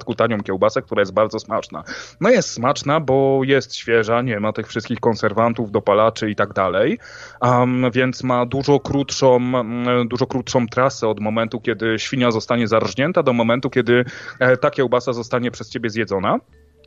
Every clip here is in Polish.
przypadku tanią kiełbasę, która jest bardzo smaczna. No jest smaczna, bo jest świeża, nie ma tych wszystkich konserwantów, dopalaczy i tak dalej, więc ma dużo krótszą trasę od momentu, kiedy świnia zostanie zarżnięta do momentu, kiedy ta kiełbasa zostanie przez ciebie zjedzona.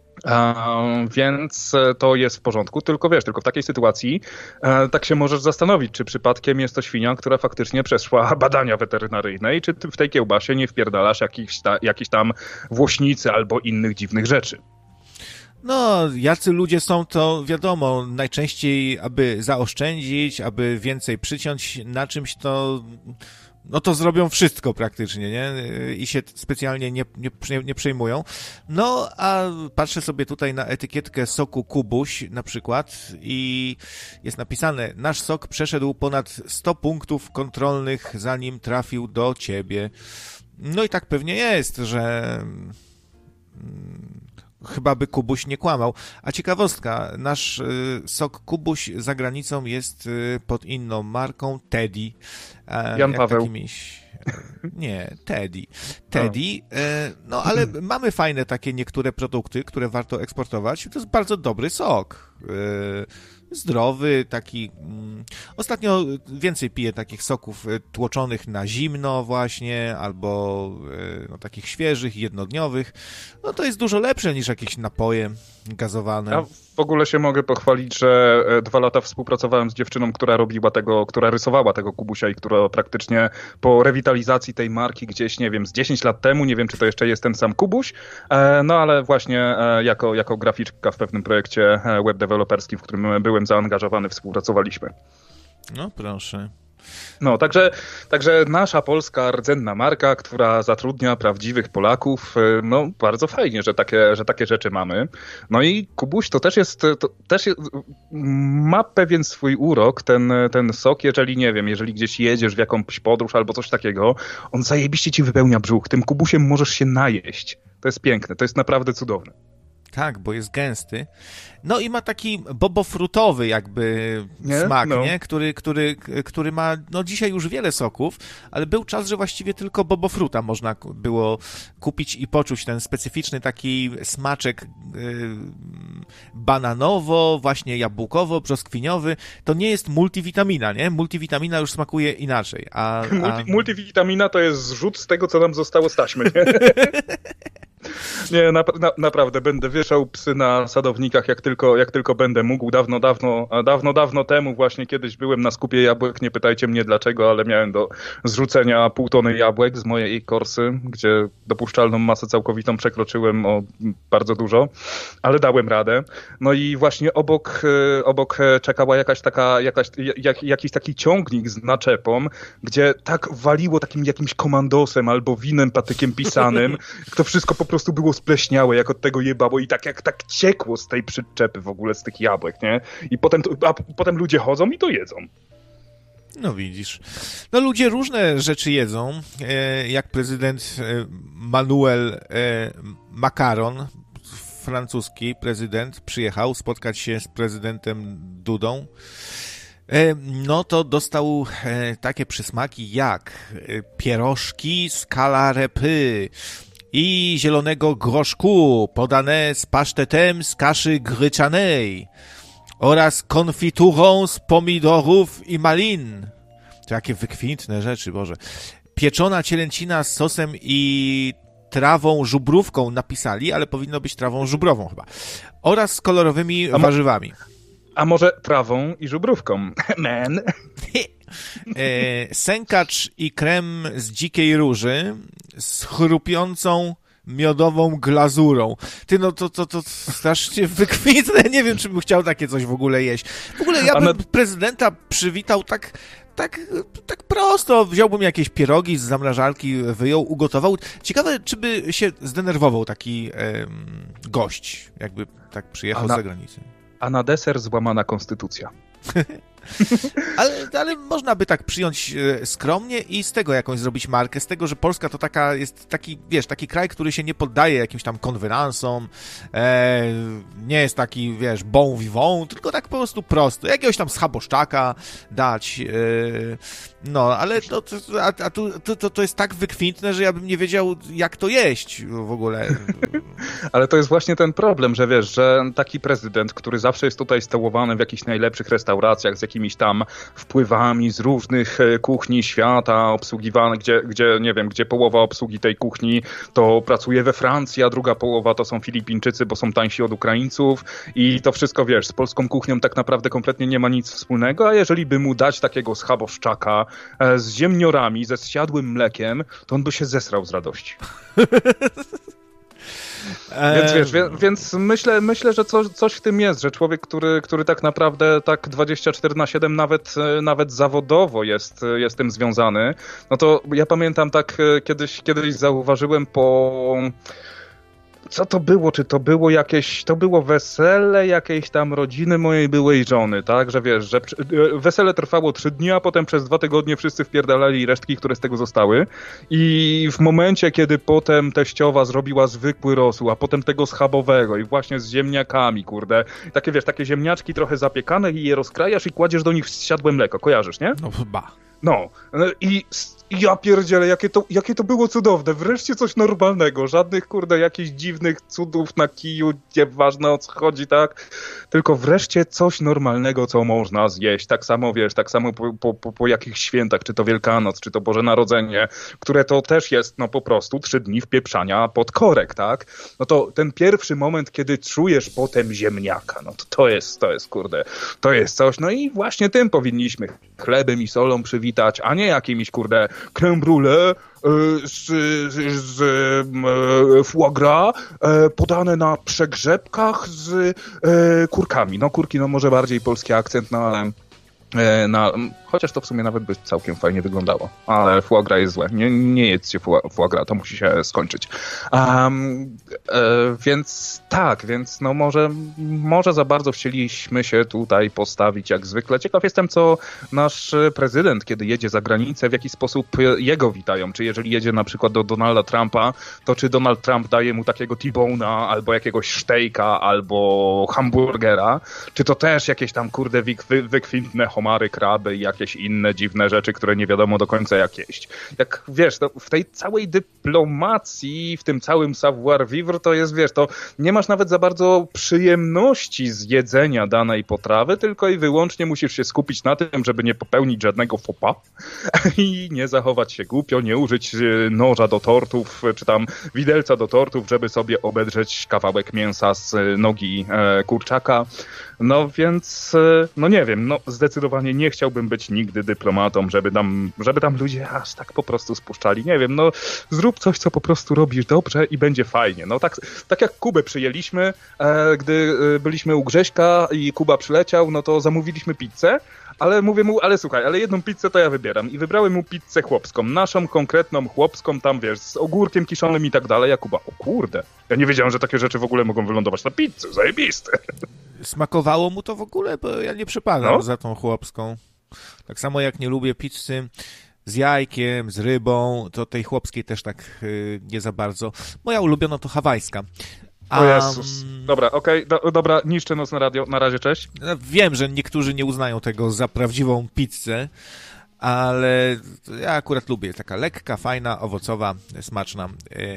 Więc to jest w porządku, tylko w takiej sytuacji tak się możesz zastanowić, czy przypadkiem jest to świnia, która faktycznie przeszła badania weterynaryjne i czy ty w tej kiełbasie nie wpierdalasz jakichś tam włośnicy albo innych dziwnych rzeczy. No, jacy ludzie są, to wiadomo, najczęściej, aby zaoszczędzić, aby więcej przyciąć na czymś, to zrobią wszystko praktycznie, nie? I się specjalnie nie przejmują. No, a patrzę sobie tutaj na etykietkę soku Kubuś na przykład i jest napisane: nasz sok przeszedł ponad 100 punktów kontrolnych, zanim trafił do ciebie. No i tak pewnie jest, że chyba by Kubuś nie kłamał. A ciekawostka, nasz sok Kubuś za granicą jest pod inną marką, Teddy. Jan Paweł. Nie, Teddy. No ale mamy fajne takie niektóre produkty, które warto eksportować. To jest bardzo dobry sok. Zdrowy, taki... Ostatnio więcej piję takich soków tłoczonych na zimno właśnie, albo takich świeżych, jednodniowych. No to jest dużo lepsze niż jakieś napoje gazowane. Ja w ogóle się mogę pochwalić, że 2 lata współpracowałem z dziewczyną, która rysowała tego Kubusia i która praktycznie po rewitalizacji tej marki gdzieś, nie wiem, z 10 lat temu, nie wiem, czy to jeszcze jest ten sam Kubuś, no ale właśnie jako graficzka w pewnym projekcie webdeweloperskim, w którym byłem zaangażowany, współpracowaliśmy. No proszę. No, także nasza polska rdzenna marka, która zatrudnia prawdziwych Polaków, no bardzo fajnie, że takie rzeczy mamy. No i Kubuś to też jest, ma pewien swój urok, ten sok, jeżeli gdzieś jedziesz w jakąś podróż albo coś takiego, on zajebiście ci wypełnia brzuch. Tym Kubusiem możesz się najeść. To jest piękne, to jest naprawdę cudowne. Tak, bo jest gęsty. No i ma taki bobofrutowy jakby smak, no. nie? Który ma, no dzisiaj już wiele soków, ale był czas, że właściwie tylko bobofruta można było kupić i poczuć ten specyficzny taki smaczek bananowo, właśnie jabłkowo, brzoskwiniowy. To nie jest multivitamina, nie? Multivitamina już smakuje inaczej. Multivitamina to jest zrzut z tego, co nam zostało z taśmy, nie? Nie, naprawdę, będę wieszał psy na sadownikach, jak tylko będę mógł. Dawno temu właśnie kiedyś byłem na skupie jabłek, nie pytajcie mnie dlaczego, ale miałem do zrzucenia 0,5 tony jabłek z mojej korsy, gdzie dopuszczalną masę całkowitą przekroczyłem o bardzo dużo, ale dałem radę. No i właśnie obok czekała jakiś taki ciągnik z naczepą, gdzie tak waliło takim jakimś komandosem albo winem patykiem pisanym, to wszystko po prostu było spleśniałe, jak od tego jebało i tak ciekło z tej przyczepy w ogóle, z tych jabłek, nie? I potem ludzie chodzą i to jedzą. No widzisz. No ludzie różne rzeczy jedzą, jak prezydent Manuel Macron, francuski prezydent, przyjechał spotkać się z prezydentem Dudą. No to dostał takie przysmaki jak pierożki z kalarepy i zielonego groszku podane z pasztetem z kaszy gryczanej oraz konfiturą z pomidorów i malin. To jakie wykwintne rzeczy, Boże. Pieczona cielęcina z sosem i trawą żubrówką napisali, ale powinno być trawą żubrową chyba. Oraz z kolorowymi warzywami. A może trawą i żubrówką? Man. Sękacz i krem z dzikiej róży z chrupiącą miodową glazurą. Ty, no to strasznie wykwintne. Nie wiem, czy bym chciał takie coś w ogóle jeść. W ogóle ja bym prezydenta przywitał tak prosto. Wziąłbym jakieś pierogi z zamrażarki, wyjął, ugotował. Ciekawe, czy by się zdenerwował taki gość, jakby tak przyjechał z zagranicy. A na deser złamana konstytucja. Ale można by tak przyjąć skromnie i z tego jakąś zrobić markę, z tego, że Polska to jest taki kraj, który się nie poddaje jakimś tam konwenansom, nie jest taki, bon vivant, tylko tak po prostu prosto. Jakiegoś tam schaboszczaka dać, ale to jest tak wykwintne, że ja bym nie wiedział, jak to jeść w ogóle. Ale to jest właśnie ten problem, że że taki prezydent, który zawsze jest tutaj stołowany w jakichś najlepszych restauracjach z jakimiś tam wpływami z różnych kuchni świata, obsługiwane, gdzie połowa obsługi tej kuchni to pracuje we Francji, a druga połowa to są Filipińczycy, bo są tańsi od Ukraińców i to wszystko, z polską kuchnią tak naprawdę kompletnie nie ma nic wspólnego, a jeżeli by mu dać takiego schaboszczaka z ziemniorami, ze zsiadłym mlekiem, to on by się zesrał z radości. Więc myślę, że coś w tym jest, że człowiek, który tak naprawdę tak 24/7 nawet zawodowo jest tym związany, no to ja pamiętam tak kiedyś zauważyłem co to było? Czy to było to było wesele jakiejś tam rodziny mojej byłej żony, tak? Że że wesele trwało 3 dni, a potem przez 2 tygodnie wszyscy wpierdalali resztki, które z tego zostały. I w momencie, kiedy potem teściowa zrobiła zwykły rosół, a potem tego schabowego i właśnie z ziemniakami, kurde. Takie ziemniaczki trochę zapiekane i je rozkrajasz i kładziesz do nich wsiadłe mleko. Kojarzysz, nie? No chyba. No. I ja pierdzielę, jakie to było cudowne. Wreszcie coś normalnego. Żadnych, jakichś dziwnych cudów na kiju, nieważne o co chodzi, tak? Tylko wreszcie coś normalnego, co można zjeść. Tak samo, po jakichś świętach, czy to Wielkanoc, czy to Boże Narodzenie, które to też jest, po prostu 3 dni wpieprzania pod korek, tak? No to ten pierwszy moment, kiedy czujesz potem ziemniaka, no to jest, to jest coś. No i właśnie tym powinniśmy chlebem i solą przywitać, a nie jakimiś, crème brûlée z foie gras podane na przegrzebkach z kurkami. No kurki, może bardziej polski akcent, ale chociaż to w sumie nawet by całkiem fajnie wyglądało. Ale foie gras jest złe. Nie jedzcie foie gras, to musi się skończyć. Więc może za bardzo chcieliśmy się tutaj postawić jak zwykle. Ciekaw jestem, co nasz prezydent, kiedy jedzie za granicę, w jaki sposób jego witają. Czy jeżeli jedzie na przykład do Donalda Trumpa, to czy Donald Trump daje mu takiego T-bone'a, albo jakiegoś sztejka, albo hamburgera, czy to też jakieś tam wykwintne homary, kraby i jakieś inne dziwne rzeczy, które nie wiadomo do końca jak jeść. Jak w tej całej dyplomacji, w tym całym savoir-vivre to jest, to nie masz nawet za bardzo przyjemności z jedzenia danej potrawy, tylko i wyłącznie musisz się skupić na tym, żeby nie popełnić żadnego faux pas i nie zachować się głupio, nie użyć noża do tortów, czy tam widelca do tortów, żeby sobie obedrzeć kawałek mięsa z nogi kurczaka. No więc, nie wiem, zdecydowanie nie chciałbym być nigdy dyplomatą, żeby tam ludzie aż tak po prostu spuszczali. Nie wiem, zrób coś, co po prostu robisz dobrze i będzie fajnie. Tak jak Kubę przyjęliśmy, gdy byliśmy u Grześka i Kuba przyleciał, to zamówiliśmy pizzę, ale mówię mu, ale słuchaj, ale jedną pizzę to ja wybieram. I wybrałem mu pizzę chłopską, naszą konkretną chłopską, tam z ogórkiem kiszonym i tak dalej. Kuba, o kurde, ja nie wiedziałem, że takie rzeczy w ogóle mogą wylądować na pizzy, zajebiste. Smakowało mu to w ogóle? Bo ja nie przypadam za tą chłopską. Tak samo jak nie lubię pizzy z jajkiem, z rybą, to tej chłopskiej też tak nie za bardzo. Moja ulubiona to hawajska. O Jezus. Dobra, okej, dobra, niszczę nos na radio. Na razie, cześć. Wiem, że niektórzy nie uznają tego za prawdziwą pizzę, ale ja akurat lubię. Taka lekka, fajna, owocowa, smaczna.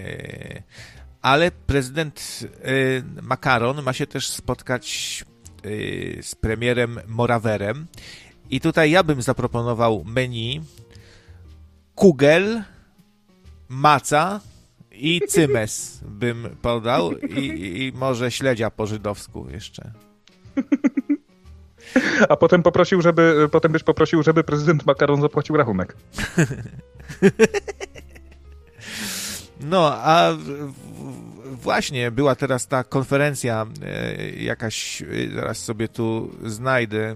Ale prezydent Macron ma się też spotkać z premierem Morawerem. I tutaj ja bym zaproponował menu kugel, maca i cymes bym podał i może śledzia po żydowsku jeszcze. A potem byś poprosił, żeby prezydent Macron zapłacił rachunek. No, a właśnie była teraz ta konferencja jakaś, zaraz sobie tu znajdę,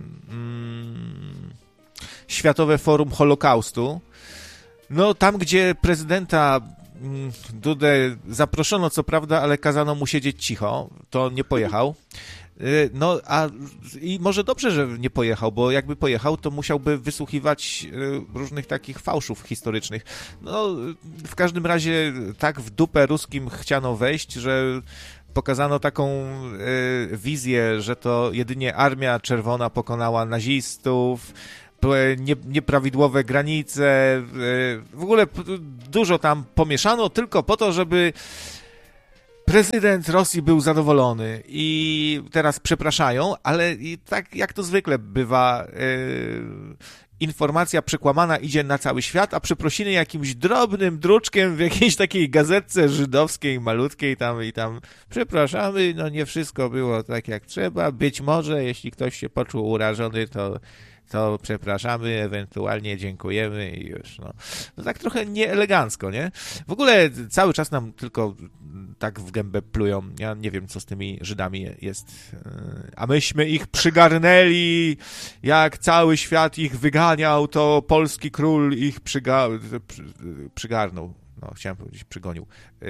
Światowe Forum Holokaustu. No, tam, gdzie prezydenta Dudę zaproszono, co prawda, ale kazano mu siedzieć cicho, to nie pojechał. No, i może dobrze, że nie pojechał, bo jakby pojechał, to musiałby wysłuchiwać różnych takich fałszów historycznych. No, w każdym razie tak w dupę ruskim chciano wejść, że pokazano taką wizję, że to jedynie Armia Czerwona pokonała nazistów, nieprawidłowe granice, w ogóle dużo tam pomieszano tylko po to, żeby prezydent Rosji był zadowolony i teraz przepraszają, ale i tak jak to zwykle bywa, informacja przekłamana idzie na cały świat, a przeprosiny jakimś drobnym druczkiem w jakiejś takiej gazetce żydowskiej, malutkiej tam i tam przepraszamy, no nie wszystko było tak jak trzeba, być może jeśli ktoś się poczuł urażony, to przepraszamy, ewentualnie dziękujemy i już, no. No tak trochę nieelegancko, nie? W ogóle cały czas nam tylko tak w gębę plują. Ja nie wiem, co z tymi Żydami jest. A myśmy ich przygarnęli, jak cały świat ich wyganiał, to polski król ich przygarnął. No, chciałem powiedzieć przygonił.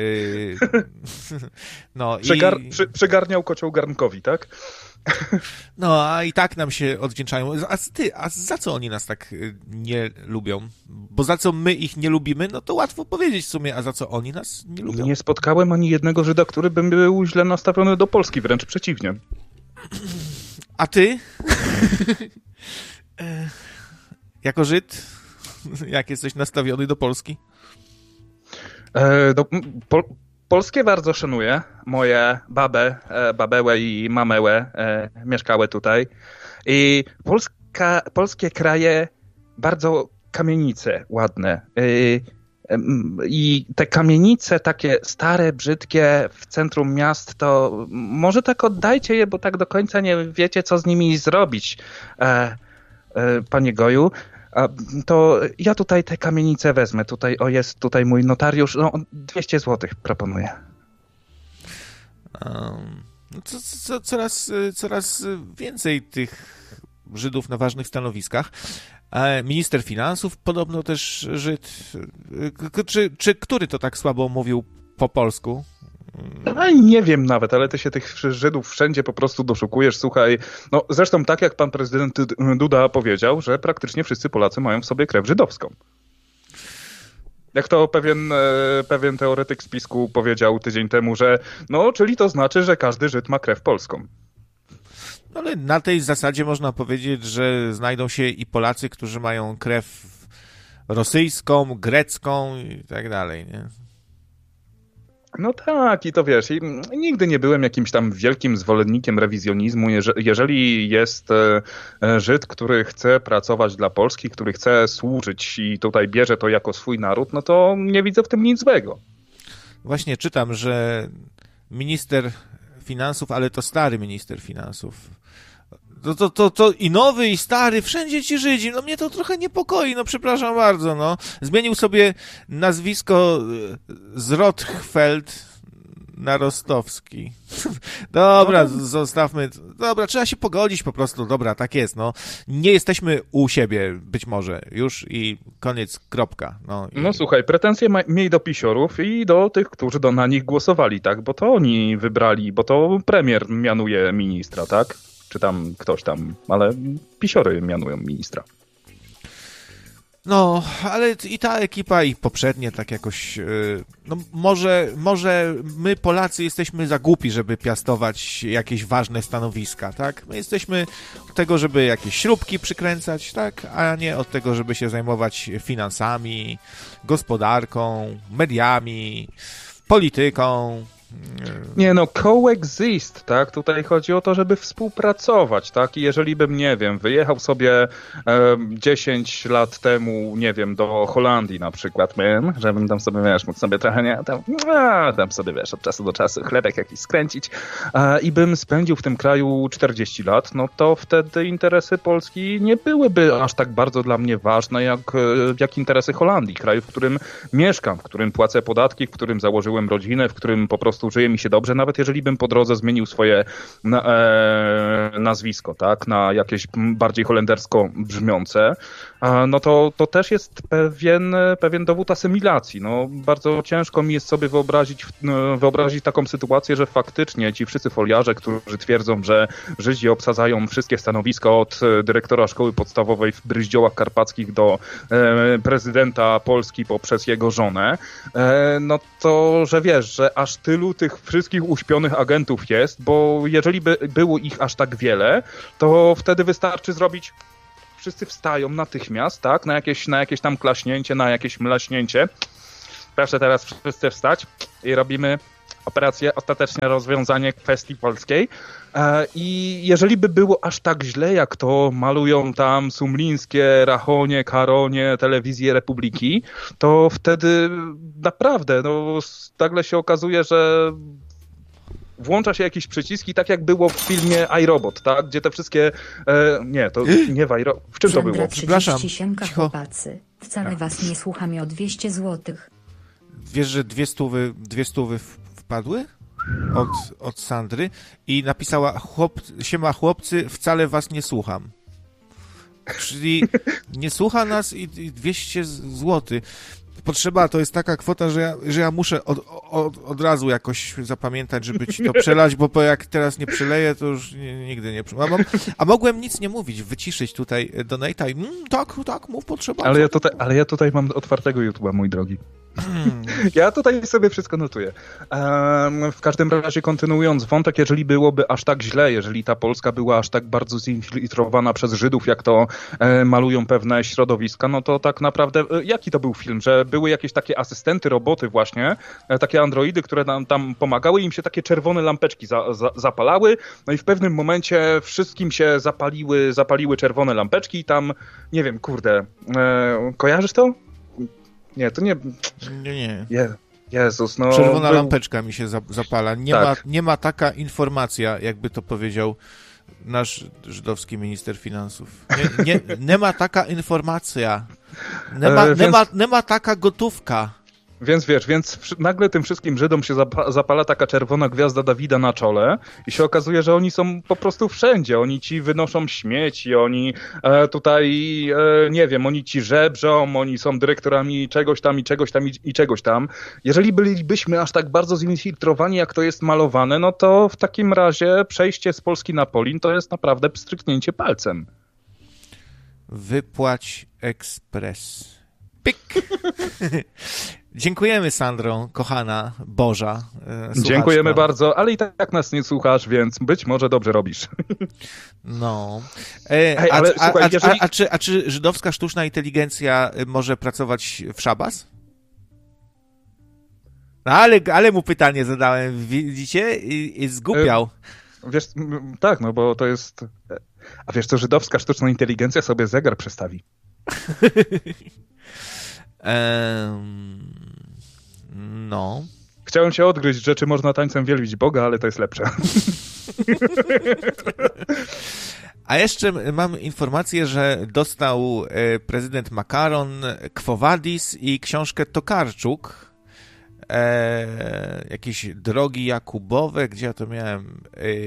No, przygarniał kocioł garnkowi, tak? No, a i tak nam się odwdzięczają. A za co oni nas tak nie lubią? Bo za co my ich nie lubimy, no to łatwo powiedzieć w sumie, a za co oni nas nie lubią? Nie spotkałem ani jednego Żyda, który by był źle nastawiony do Polski, wręcz przeciwnie. A ty? Jako Żyd? Jak jesteś nastawiony do Polski? Polskie bardzo szanuję. Moje babełę i mamełę mieszkały tutaj. I polskie kraje bardzo kamienice ładne. I te kamienice takie stare, brzydkie w centrum miast, to może tak oddajcie je, bo tak do końca nie wiecie, co z nimi zrobić, panie Goju. To ja tutaj te kamienice wezmę. Jest tutaj mój notariusz. No, 200 zł proponuję. Coraz więcej tych Żydów na ważnych stanowiskach. Minister finansów podobno też Żyd. Czy który to tak słabo mówił po polsku? No, nie wiem nawet, ale ty się tych Żydów wszędzie po prostu doszukujesz. Słuchaj, no zresztą tak jak pan prezydent Duda powiedział, że praktycznie wszyscy Polacy mają w sobie krew żydowską. Jak to pewien teoretyk spisku powiedział tydzień temu, że no, czyli to znaczy, że każdy Żyd ma krew polską. Ale na tej zasadzie można powiedzieć, że znajdą się i Polacy, którzy mają krew rosyjską, grecką i tak dalej, nie? No tak, i to wiesz, i nigdy nie byłem jakimś tam wielkim zwolennikiem rewizjonizmu. Jeżeli jest Żyd, który chce pracować dla Polski, który chce służyć i tutaj bierze to jako swój naród, no to nie widzę w tym nic złego. Właśnie czytam, że minister finansów, ale to stary minister finansów. To i nowy, i stary, wszędzie ci Żydzi. No mnie to trochę niepokoi, no przepraszam bardzo, no. Zmienił sobie nazwisko z Rothfeld na Rostowski. Dobra, zostawmy. Dobra, trzeba się pogodzić po prostu. Dobra, tak jest, no. Nie jesteśmy u siebie, być może, już i koniec, kropka. No słuchaj, pretensje miej do pisiorów i do tych, którzy na nich głosowali, tak? Bo to oni wybrali, bo to premier mianuje ministra, tak? Czy tam ktoś tam, ale pisiory mianują ministra. No, ale i ta ekipa, i poprzednie tak jakoś, no może my Polacy jesteśmy za głupi, żeby piastować jakieś ważne stanowiska, tak? My jesteśmy od tego, żeby jakieś śrubki przykręcać, tak? A nie od tego, żeby się zajmować finansami, gospodarką, mediami, polityką. Nie no, coexist, tak? Tutaj chodzi o to, żeby współpracować, tak? I jeżeli bym, nie wiem, wyjechał sobie 10 lat temu, nie wiem, do Holandii na przykład, żebym tam sobie, wiesz, mógł sobie trochę, tam sobie, wiesz, od czasu do czasu chlebek jakiś skręcić i bym spędził w tym kraju 40 lat, no to wtedy interesy Polski nie byłyby aż tak bardzo dla mnie ważne, jak interesy Holandii, kraju, w którym mieszkam, w którym płacę podatki, w którym założyłem rodzinę, w którym po prostu prostu żyje mi się dobrze, nawet jeżeli bym po drodze zmienił swoje nazwisko, tak, na jakieś bardziej holendersko brzmiące, no to też jest pewien dowód asymilacji. No, bardzo ciężko mi jest sobie wyobrazić taką sytuację, że faktycznie ci wszyscy foliarze, którzy twierdzą, że Żydzi obsadzają wszystkie stanowiska od dyrektora szkoły podstawowej w Bryździołach Karpackich do prezydenta Polski poprzez jego żonę, no to, że wiesz, że aż tylu tych wszystkich uśpionych agentów jest, bo jeżeli by było ich aż tak wiele, to wtedy wystarczy zrobić, wszyscy wstają natychmiast, tak, na jakieś tam klaśnięcie, na jakieś mlaśnięcie. Proszę teraz wszyscy wstać i robimy operację Ostateczne rozwiązanie kwestii polskiej. I jeżeli by było aż tak źle, jak to malują tam Sumlińskie, Rachonie, Karonie, Telewizje Republiki, to wtedy naprawdę, no, nagle się okazuje, że włącza się jakieś przyciski, tak jak było w filmie iRobot, tak? Gdzie te wszystkie... nie, to nie w iRobot. W czym to było? Przepraszam. Siemka, chłopacy. Wcale was nie słucham o 200 złotych. Wiesz, że dwie stówy wpadły od Sandry i napisała: siema chłopcy, wcale was nie słucham. Czyli nie słucha nas i 200 złotych. Potrzeba to jest taka kwota, że ja muszę od razu jakoś zapamiętać, żeby ci to przelać, bo jak teraz nie przeleję, to już nigdy nie przelę. A mogłem nic nie mówić, wyciszyć tutaj donate'a i tak, mów, potrzeba. Ale ja tutaj mam otwartego YouTube'a, mój drogi. Ja tutaj sobie wszystko notuję. W każdym razie, kontynuując wątek, jeżeli byłoby aż tak źle, jeżeli ta Polska była aż tak bardzo zinfiltrowana przez Żydów, jak to malują pewne środowiska, no to tak naprawdę, jaki to był film? Że były jakieś takie asystenty, roboty właśnie, takie androidy, które nam tam pomagały, im się takie czerwone lampeczki zapalały, no i w pewnym momencie wszystkim się zapaliły czerwone lampeczki i tam, nie wiem, kurde, kojarzysz to? Nie, to nie... Nie. Jezus, no... Czerwona lampeczka mi się zapala. Tak. Nie ma taka informacja, jakby to powiedział nasz żydowski minister finansów. Nie ma taka informacja. Nie ma taka gotówka. Więc wiesz, nagle tym wszystkim Żydom się zapala taka czerwona gwiazda Dawida na czole i się okazuje, że oni są po prostu wszędzie. Oni ci wynoszą śmieci, oni nie wiem, oni ci żebrzą, oni są dyrektorami czegoś tam i czegoś tam i czegoś tam. Jeżeli bylibyśmy aż tak bardzo zinfiltrowani, jak to jest malowane, no to w takim razie przejście z Polski na Polin to jest naprawdę pstryknięcie palcem. Wypłać ekspres. Pyk! Dziękujemy, Sandro, kochana Boża. Dziękujemy bardzo, ale i tak nas nie słuchasz, więc być może dobrze robisz. No. Słuchaj, a czy żydowska sztuczna inteligencja może pracować w szabas? No, ale mu pytanie zadałem, widzicie? I zgłupiał. Wiesz, tak, no bo to jest... A wiesz co, żydowska sztuczna inteligencja sobie zegar przestawi. No. Chciałem się odgryźć, że czy można tańcem wielbić Boga, ale to jest lepsze. A jeszcze mam informację, że dostał prezydent Makaron Quo Vadis i książkę Tokarczuk. Jakieś drogi Jakubowe, gdzie ja to miałem?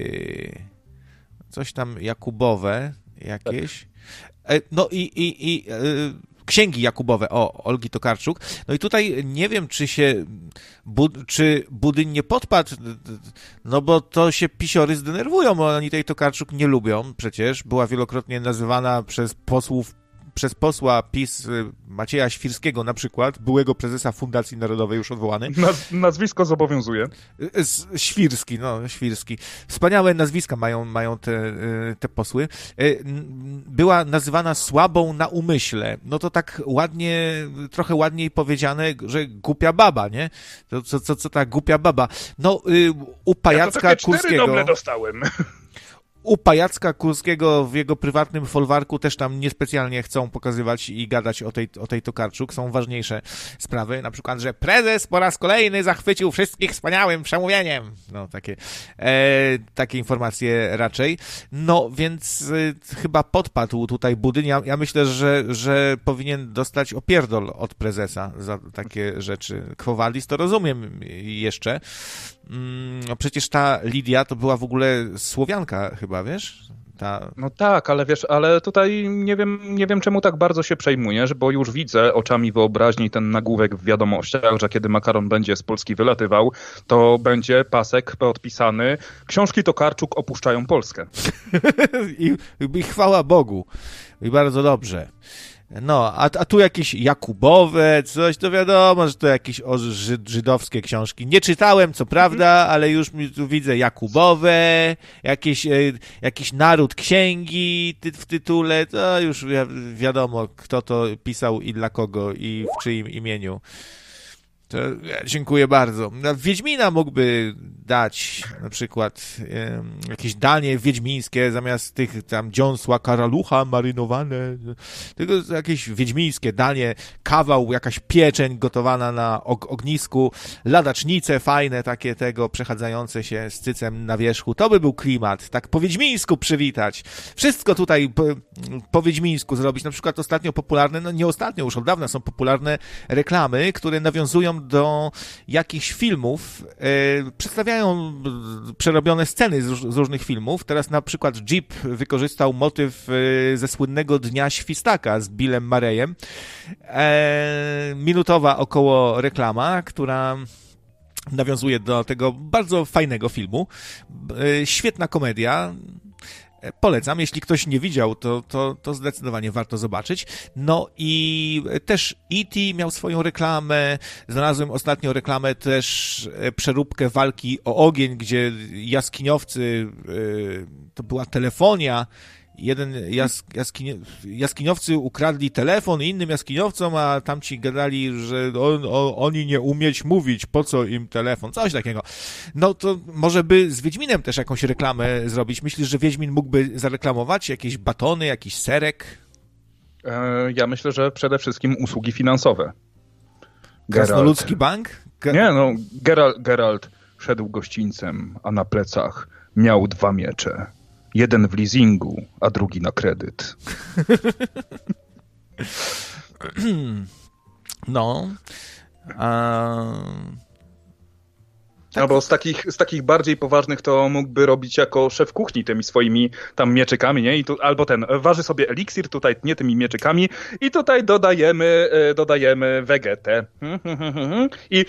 Coś tam Jakubowe jakieś. No i Księgi Jakubowe, Olgi Tokarczuk. No i tutaj nie wiem, czy Budyń nie podpadł, no bo to się pisiory zdenerwują, bo oni tej Tokarczuk nie lubią przecież. Była wielokrotnie nazywana przez posła PiS Macieja Świrskiego na przykład, byłego prezesa Fundacji Narodowej, już odwołany. Nazwisko zobowiązuje. Świrski. Wspaniałe nazwiska mają te posły. Była nazywana słabą na umyśle. No to tak trochę ładniej powiedziane, że głupia baba, nie? Co ta głupia baba? No, u Pajacka ja to takie Kurskiego... 4 doble dostałem. u Pajacka Kurskiego w jego prywatnym folwarku też tam niespecjalnie chcą pokazywać i gadać o tej Tokarczuk. Są ważniejsze sprawy, na przykład, że prezes po raz kolejny zachwycił wszystkich wspaniałym przemówieniem. No, takie informacje raczej. No, więc chyba podpadł tutaj Budyn. Ja myślę, że powinien dostać opierdol od prezesa za takie rzeczy. Quo Vadis to rozumiem jeszcze. No przecież ta Lidia to była w ogóle Słowianka chyba, wiesz? No tak, ale wiesz, ale tutaj nie wiem czemu tak bardzo się przejmujesz, bo już widzę oczami wyobraźni ten nagłówek w wiadomościach, że kiedy Makaron będzie z Polski wylatywał, to będzie pasek podpisany: książki Tokarczuk opuszczają Polskę. I chwała Bogu. I bardzo dobrze. No, a tu jakieś Jakubowe, coś, to wiadomo, że to jakieś żydowskie książki. Nie czytałem, co prawda, ale już tu widzę Jakubowe, jakiś naród księgi w tytule, to już wiadomo, kto to pisał i dla kogo i w czyim imieniu. To dziękuję bardzo. Wiedźmina mógłby dać na przykład jakieś danie wiedźmińskie zamiast tych tam dziąsła karalucha marynowane, tylko jakieś wiedźmińskie danie, kawał, jakaś pieczeń gotowana na ognisku, ladacznice fajne takie przechadzające się z cycem na wierzchu. To by był klimat, tak po wiedźmińsku przywitać. Wszystko tutaj po wiedźmińsku zrobić. Na przykład ostatnio popularne, no nie ostatnio, już od dawna są popularne reklamy, które nawiązują do jakichś filmów, przedstawiają przerobione sceny z różnych filmów. Teraz na przykład Jeep wykorzystał motyw ze słynnego Dnia Świstaka z Billem Murrayem. Minutowa około reklama, która nawiązuje do tego bardzo fajnego filmu. Świetna komedia. Polecam, jeśli ktoś nie widział, to zdecydowanie warto zobaczyć. No i też E.T. miał swoją reklamę. Znalazłem ostatnio reklamę też, przeróbkę walki o ogień, gdzie jaskiniowcy, to była telefonia, jeden jaskiniowcy ukradli telefon innym jaskiniowcom, a tamci gadali, że oni nie umieć mówić, po co im telefon, coś takiego. No to może by z Wiedźminem też jakąś reklamę zrobić. Myślisz, że Wiedźmin mógłby zareklamować jakieś batony, jakiś serek? Ja myślę, że przede wszystkim usługi finansowe. Krasnoludzki bank? Nie, no Geralt szedł gościńcem, a na plecach miał 2 miecze. Jeden w leasingu, a drugi na kredyt. No. No bo z takich bardziej poważnych to mógłby robić jako szef kuchni tymi swoimi tam mieczykami, nie? I tu, albo waży sobie eliksir, tutaj tnie tymi mieczykami i tutaj dodajemy wegetę. I...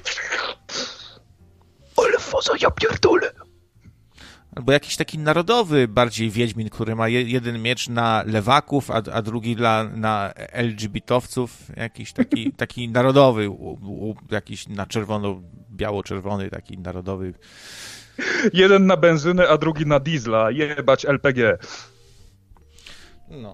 Ale faza, ja pierdolę! Albo jakiś taki narodowy bardziej Wiedźmin, który ma jeden miecz na lewaków, a drugi na LGBT-owców. Jakiś taki narodowy, jakiś na biało-czerwony, taki narodowy. Jeden na benzynę, a drugi na diesla. Jebać LPG. No.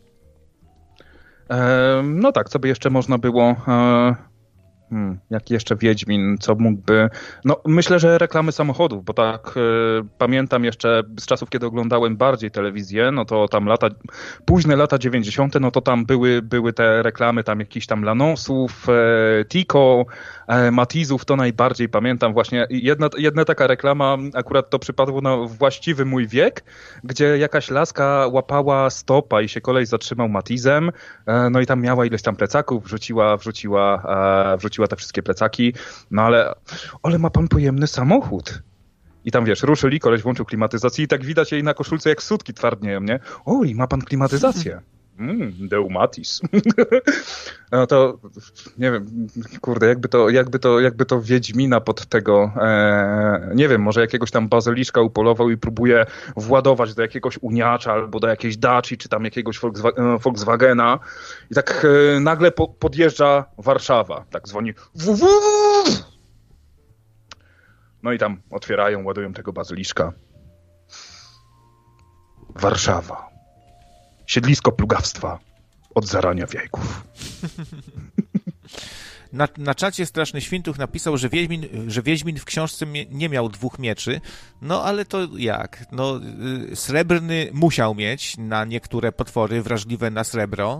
No tak, co by jeszcze można było... Jaki jeszcze Wiedźmin, co mógłby... No myślę, że reklamy samochodów, bo tak pamiętam jeszcze z czasów, kiedy oglądałem bardziej telewizję, no to tam późne lata 90, no to tam były te reklamy tam jakichś tam Lanosów, Tico, Matizów, to najbardziej pamiętam właśnie. Jedna taka reklama, akurat to przypadło na właściwy mój wiek, gdzie jakaś laska łapała stopa i się kolej zatrzymał Matizem, no i tam miała ileś tam plecaków, wrzuciła te wszystkie plecaki, no ale ma pan pojemny samochód. I tam wiesz, ruszyli, koleś włączył klimatyzację i tak widać jej na koszulce jak sutki twardnieją, nie? Oj, ma pan klimatyzację. Deumatis. No to nie wiem, kurde, jakby to Wiedźmina pod tego, nie wiem, może jakiegoś tam bazyliszka upolował i próbuje władować do jakiegoś uniacza albo do jakiejś Daci, czy tam jakiegoś Volkswagena i tak nagle podjeżdża Warszawa, tak dzwoni no i tam otwierają, ładują tego bazyliszka. Warszawa. Siedlisko plugawstwa od zarania wieków. Na czacie Straszny Świntuch napisał, że Wiedźmin w książce nie miał 2 mieczy. No ale to jak? No, srebrny musiał mieć na niektóre potwory wrażliwe na srebro.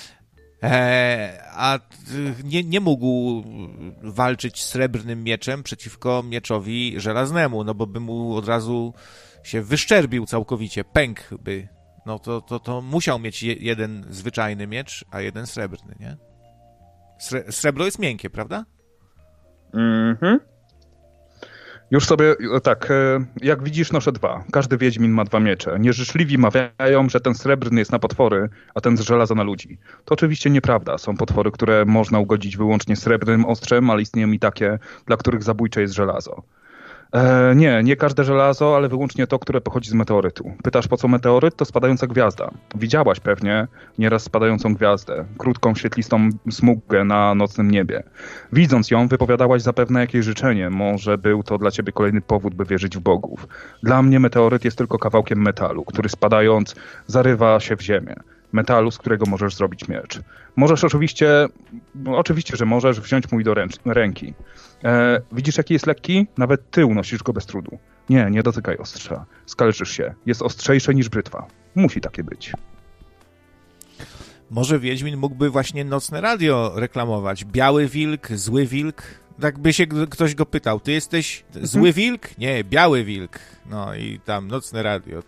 A nie mógł walczyć srebrnym mieczem przeciwko mieczowi żelaznemu, no bo by mu od razu się wyszczerbił całkowicie, pękłby. No to musiał mieć jeden zwyczajny miecz, a jeden srebrny, nie? Srebro jest miękkie, prawda? Mhm. Już sobie, tak, jak widzisz, noszę 2. Każdy Wiedźmin ma 2 miecze. Nieżyczliwi mawiają, że ten srebrny jest na potwory, a ten z żelaza na ludzi. To oczywiście nieprawda. Są potwory, które można ugodzić wyłącznie srebrnym ostrzem, ale istnieją i takie, dla których zabójcze jest żelazo. Nie każde żelazo, ale wyłącznie to, które pochodzi z meteorytu. Pytasz, po co meteoryt? To spadająca gwiazda. Widziałaś pewnie nieraz spadającą gwiazdę, krótką, świetlistą smugę na nocnym niebie. Widząc ją, wypowiadałaś zapewne jakieś życzenie. Może był to dla ciebie kolejny powód, by wierzyć w bogów. Dla mnie meteoryt jest tylko kawałkiem metalu, który spadając zarywa się w ziemię. Metalu, z którego możesz zrobić miecz. Możesz oczywiście, że możesz wziąć mój do ręki. Widzisz, jaki jest lekki? Nawet ty unosisz go bez trudu. Nie dotykaj ostrza. Skaleczysz się. Jest ostrzejsze niż brzytwa. Musi takie być. Może Wiedźmin mógłby właśnie nocne radio reklamować. Biały wilk, zły wilk. Tak by się ktoś go pytał. Ty jesteś zły wilk? Nie, biały wilk. No i tam nocne radio.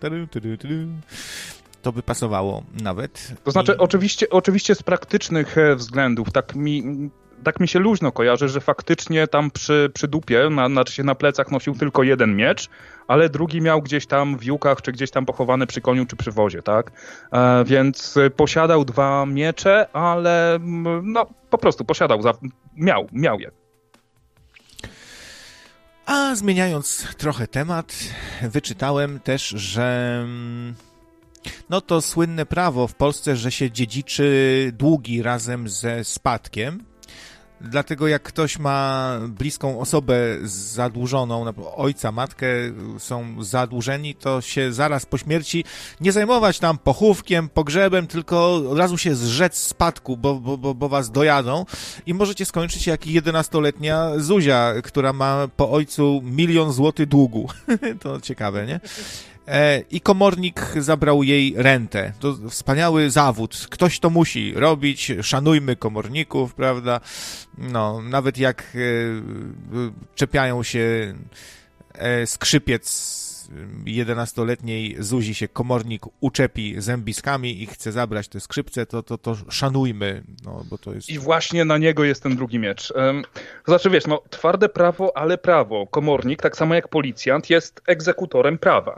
To by pasowało nawet. To znaczy, oczywiście z praktycznych względów, tak mi się luźno kojarzy, że faktycznie tam przy dupie, znaczy na plecach nosił tylko jeden miecz, ale drugi miał gdzieś tam w jukach, czy gdzieś tam pochowany przy koniu, czy przy wozie, tak? Więc posiadał 2 miecze, ale no po prostu posiadał, miał je. A zmieniając trochę temat, wyczytałem też, że no to słynne prawo w Polsce, że się dziedziczy długi razem ze spadkiem. Dlatego jak ktoś ma bliską osobę zadłużoną, ojca, matkę, są zadłużeni, to się zaraz po śmierci nie zajmować tam pochówkiem, pogrzebem, tylko od razu się zrzec spadku, bo was dojadą i możecie skończyć jak 11-letnia Zuzia, która ma po ojcu 1 000 000 złotych długu. To ciekawe, nie? I komornik zabrał jej rentę. To wspaniały zawód. Ktoś to musi robić. Szanujmy komorników, prawda? No, nawet jak czepiają się skrzypiec 11-letniej Zuzi się komornik uczepi zębiskami i chce zabrać te skrzypce, to szanujmy, no bo to jest... I właśnie na niego jest ten drugi miecz. To znaczy, wiesz, no twarde prawo, ale prawo. Komornik, tak samo jak policjant, jest egzekutorem prawa.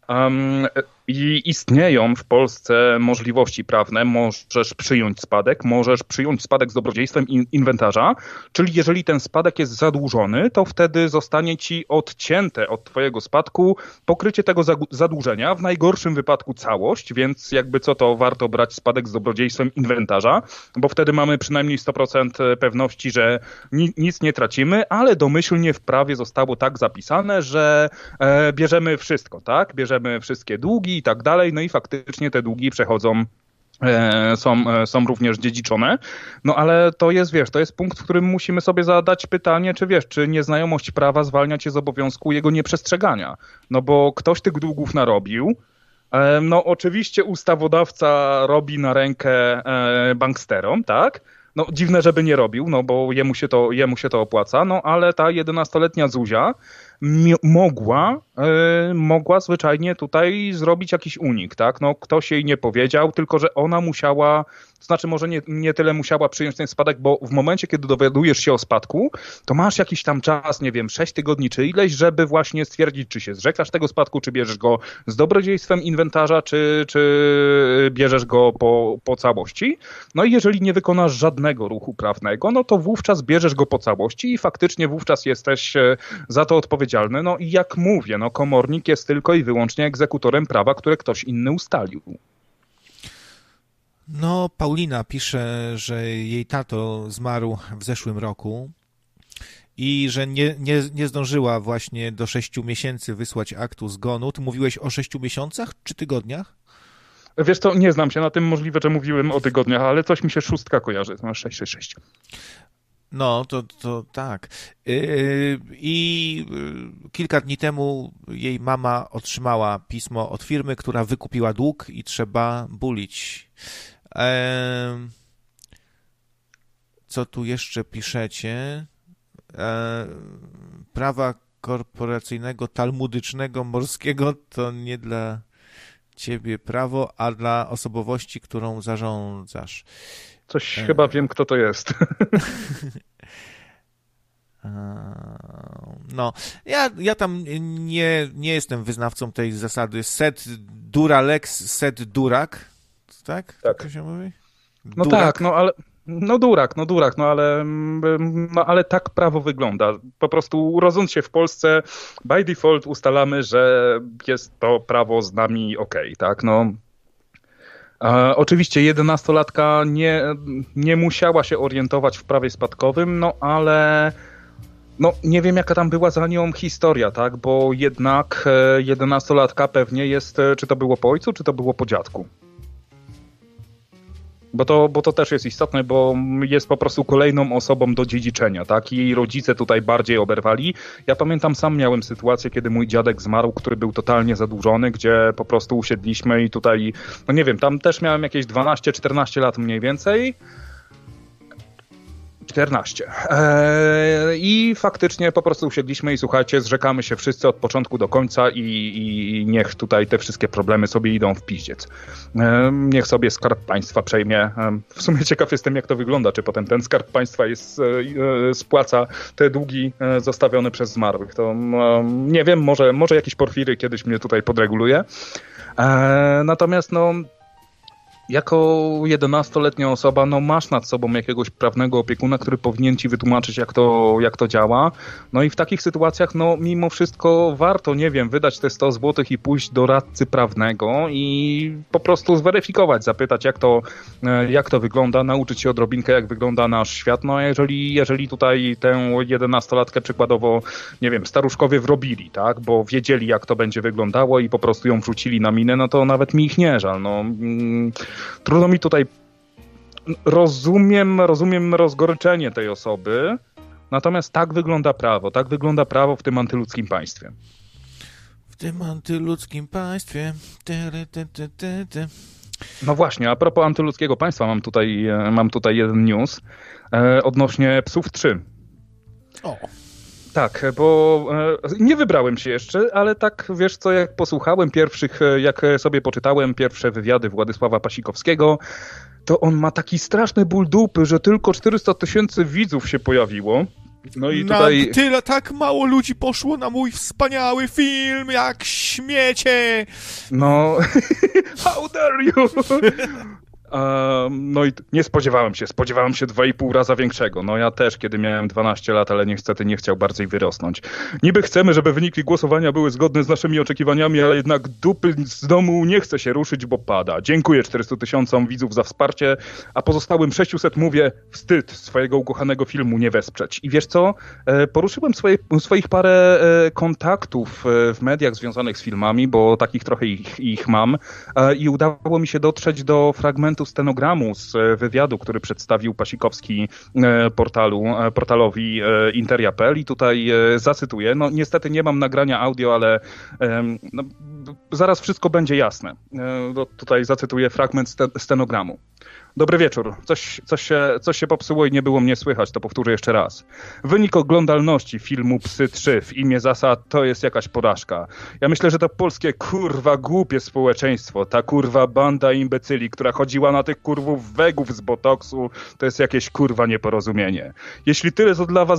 I istnieją w Polsce możliwości prawne. Możesz przyjąć spadek z dobrodziejstwem inwentarza, czyli jeżeli ten spadek jest zadłużony, to wtedy zostanie ci odcięte od twojego spadku pokrycie tego zadłużenia, w najgorszym wypadku całość, więc jakby co, to warto brać spadek z dobrodziejstwem inwentarza, bo wtedy mamy przynajmniej 100% pewności, że nic nie tracimy, ale domyślnie w prawie zostało tak zapisane, że bierzemy wszystko, tak? Bierzemy wszystkie długi i tak dalej, no i faktycznie te długi przechodzą, są również dziedziczone, no ale to jest, wiesz, to jest punkt, w którym musimy sobie zadać pytanie, czy nieznajomość prawa zwalnia cię z obowiązku jego nieprzestrzegania, no bo ktoś tych długów narobił, no oczywiście ustawodawca robi na rękę banksterom, tak? No dziwne, żeby nie robił, no bo jemu się to opłaca, no ale ta 11-letnia Zuzia mogła zwyczajnie tutaj zrobić jakiś unik, tak? No ktoś jej nie powiedział, tylko że ona musiała, to znaczy może nie tyle musiała przyjąć ten spadek, bo w momencie, kiedy dowiadujesz się o spadku, to masz jakiś tam czas, nie wiem, 6 tygodni czy ileś, żeby właśnie stwierdzić, czy się zrzekasz tego spadku, czy bierzesz go z dobrodziejstwem inwentarza, czy bierzesz go po całości. No i jeżeli nie wykonasz żadnego ruchu prawnego, no to wówczas bierzesz go po całości i faktycznie wówczas jesteś za to odpowiedzialny. No i jak mówię, no komornik jest tylko i wyłącznie egzekutorem prawa, które ktoś inny ustalił. No, Paulina pisze, że jej tato zmarł w zeszłym roku i że nie zdążyła właśnie do 6 miesięcy wysłać aktu zgonu. Ty mówiłeś o 6 miesiącach czy tygodniach? Wiesz co, nie znam się na tym, możliwe, że mówiłem o tygodniach, ale coś mi się 6 kojarzy, to masz 666. No, to tak. I kilka dni temu jej mama otrzymała pismo od firmy, która wykupiła dług i trzeba bulić. Co tu jeszcze piszecie? Prawa korporacyjnego, talmudycznego, morskiego to nie dla ciebie prawo, a dla osobowości, którą zarządzasz. Coś chyba wiem, kto to jest. No, ja tam nie jestem wyznawcą tej zasady sed dura lex, sed durak, tak? Tak. To się mówi? No durak? Tak, no ale... No durak, ale tak prawo wygląda. Po prostu urodząc się w Polsce, by default ustalamy, że jest to prawo z nami okej, tak? No... Oczywiście 11-latka nie musiała się orientować w prawie spadkowym, no ale no, nie wiem jaka tam była za nią historia, tak? Bo jednak 11-latka pewnie jest, czy to było po ojcu, czy to było po dziadku. Bo to też jest istotne, bo jest po prostu kolejną osobą do dziedziczenia, tak? I jej rodzice tutaj bardziej oberwali. Ja pamiętam, sam miałem sytuację, kiedy mój dziadek zmarł, który był totalnie zadłużony, gdzie po prostu usiedliśmy i tutaj, no nie wiem, tam też miałem jakieś 12-14 lat mniej więcej. 14. I faktycznie po prostu usiedliśmy i słuchajcie, zrzekamy się wszyscy od początku do końca i niech tutaj te wszystkie problemy sobie idą w piździec. Niech sobie Skarb Państwa przejmie. W sumie ciekaw jestem, jak to wygląda, czy potem ten Skarb Państwa spłaca te długi zostawione przez zmarłych. To nie wiem, może jakiś Porfiry kiedyś mnie tutaj podreguluje. Natomiast no jako 11-letnia osoba, no masz nad sobą jakiegoś prawnego opiekuna, który powinien ci wytłumaczyć, jak to działa. No i w takich sytuacjach, no mimo wszystko warto, nie wiem, wydać te 100 zł i pójść do radcy prawnego i po prostu zweryfikować, zapytać, jak to wygląda, nauczyć się odrobinkę, jak wygląda nasz świat. No a jeżeli tutaj tę 11-latkę przykładowo, nie wiem, staruszkowie wrobili, tak, bo wiedzieli, jak to będzie wyglądało i po prostu ją wrzucili na minę, no to nawet mi ich nie żal, no. Trudno mi tutaj... Rozumiem rozgoryczenie tej osoby, natomiast tak wygląda prawo w tym antyludzkim państwie. W tym antyludzkim państwie... No właśnie, a propos antyludzkiego państwa mam tutaj jeden news odnośnie Psów 3. O. Tak, bo nie wybrałem się jeszcze, ale tak, wiesz co, jak posłuchałem jak sobie poczytałem pierwsze wywiady Władysława Pasikowskiego, to on ma taki straszny ból dupy, że tylko 400 000 widzów się pojawiło. No i tutaj... tak mało ludzi poszło na mój wspaniały film, jak śmiecie! No, how dare you! No i nie spodziewałem się 2,5 raza większego. No ja też, kiedy miałem 12 lat, ale niestety nie chciał bardziej wyrosnąć. Niby chcemy, żeby wyniki głosowania były zgodne z naszymi oczekiwaniami, ale jednak dupy z domu nie chce się ruszyć, bo pada. Dziękuję 400 000 widzów za wsparcie, a pozostałym 600 mówię, wstyd swojego ukochanego filmu nie wesprzeć. I wiesz co? Poruszyłem swoich parę kontaktów w mediach związanych z filmami, bo takich trochę ich mam i udało mi się dotrzeć do fragmentu stenogramu z wywiadu, który przedstawił Pasikowski portalowi Interia.pl i tutaj zacytuję. No niestety nie mam nagrania audio, ale no, zaraz wszystko będzie jasne. Tutaj zacytuję fragment stenogramu. Dobry wieczór. Coś się popsuło i nie było mnie słychać, to powtórzę jeszcze raz. Wynik oglądalności filmu Psy 3 w imię zasad to jest jakaś porażka. Ja myślę, że to polskie kurwa głupie społeczeństwo, ta kurwa banda imbecyli, która chodziła na tych kurwów wegów z botoksu, to jest jakieś kurwa nieporozumienie. Jeśli tyle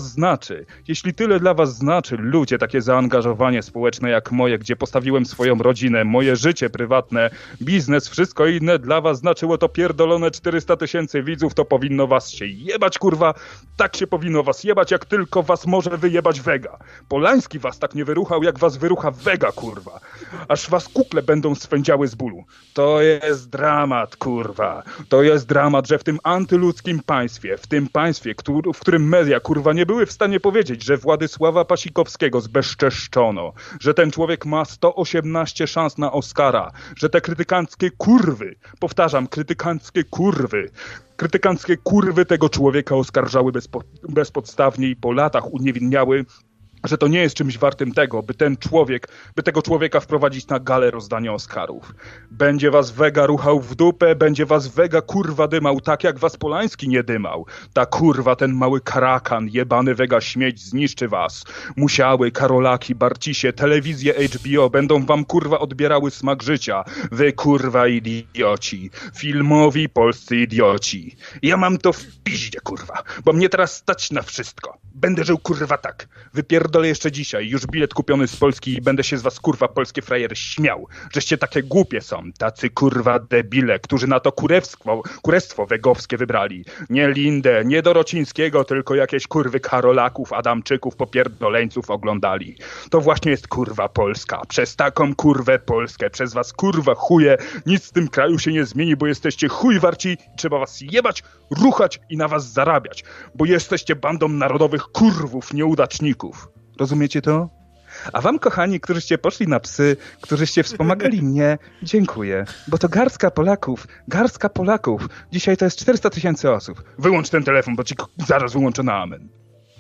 dla was znaczy ludzie, takie zaangażowanie społeczne jak moje, gdzie postawiłem swoją rodzinę, moje życie prywatne, biznes, wszystko inne dla was znaczyło to pierdolone 400 000 widzów, to powinno was się jebać, kurwa. Tak się powinno was jebać, jak tylko was może wyjebać Wega. Polański was tak nie wyruchał, jak was wyrucha Wega, kurwa. Aż was kukle będą swędziały z bólu. To jest dramat, kurwa. To jest dramat, że w tym antyludzkim państwie, w którym media, kurwa, nie były w stanie powiedzieć, że Władysława Pasikowskiego zbezczeszczono, że ten człowiek ma 118 13 szans na Oscara, że te krytykanckie kurwy, powtarzam, krytykanckie kurwy tego człowieka oskarżały bezpodstawnie i po latach uniewinniały, że to nie jest czymś wartym tego, by tego człowieka wprowadzić na galę rozdania Oscarów. Będzie was Wega ruchał w dupę, będzie was Wega kurwa dymał tak, jak was Polański nie dymał. Ta kurwa, ten mały karakan, jebany Wega śmieć zniszczy was. Musiały, Karolaki, Barcisie, telewizje HBO będą wam kurwa odbierały smak życia. Wy kurwa idioci. Filmowi polscy idioci. Ja mam to w piździe kurwa, bo mnie teraz stać na wszystko. Będę żył kurwa tak. Wypierdolę jeszcze dzisiaj, już bilet kupiony z Polski i będę się z was kurwa polskie frajery śmiał, żeście takie głupie są, tacy kurwa debile, którzy na to kurestwo wegowskie wybrali. Nie Lindę, nie Dorocińskiego, tylko jakieś kurwy Karolaków, Adamczyków, popierdoleńców oglądali. To właśnie jest kurwa Polska. Przez taką kurwę Polskę, przez was kurwa chuje, nic w tym kraju się nie zmieni, bo jesteście chuj warci, trzeba was jebać, ruchać i na was zarabiać, bo jesteście bandą narodowych kurwów, nieudaczników. Rozumiecie to? A wam, kochani, którzyście poszli na psy, którzyście wspomagali mnie, dziękuję. Bo to garstka Polaków. Dzisiaj to jest 400 000 osób. Wyłącz ten telefon, bo ci zaraz wyłączę na amen.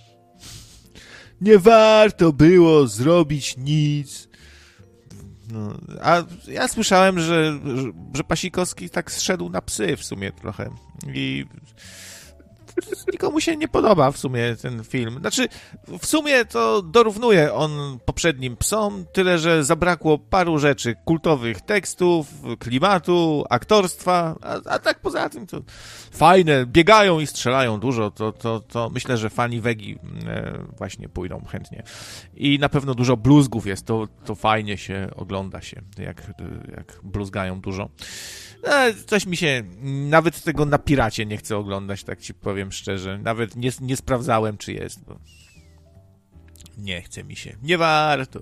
Nie warto było zrobić nic. No, a ja słyszałem, że Pasikowski tak zszedł na psy w sumie trochę. I nikomu się nie podoba w sumie ten film. Znaczy, w sumie to dorównuje on poprzednim Psom, tyle że zabrakło paru rzeczy, kultowych tekstów, klimatu, aktorstwa, a tak poza tym to fajne, biegają i strzelają dużo, to myślę, że fani Wegi właśnie pójdą chętnie. I na pewno dużo bluzgów jest, to fajnie się ogląda się, jak bluzgają dużo. Coś mi się, nawet tego na Piracie nie chcę oglądać, tak ci powiem szczerze. Nawet nie sprawdzałem, czy jest, bo nie chce mi się. Nie warto.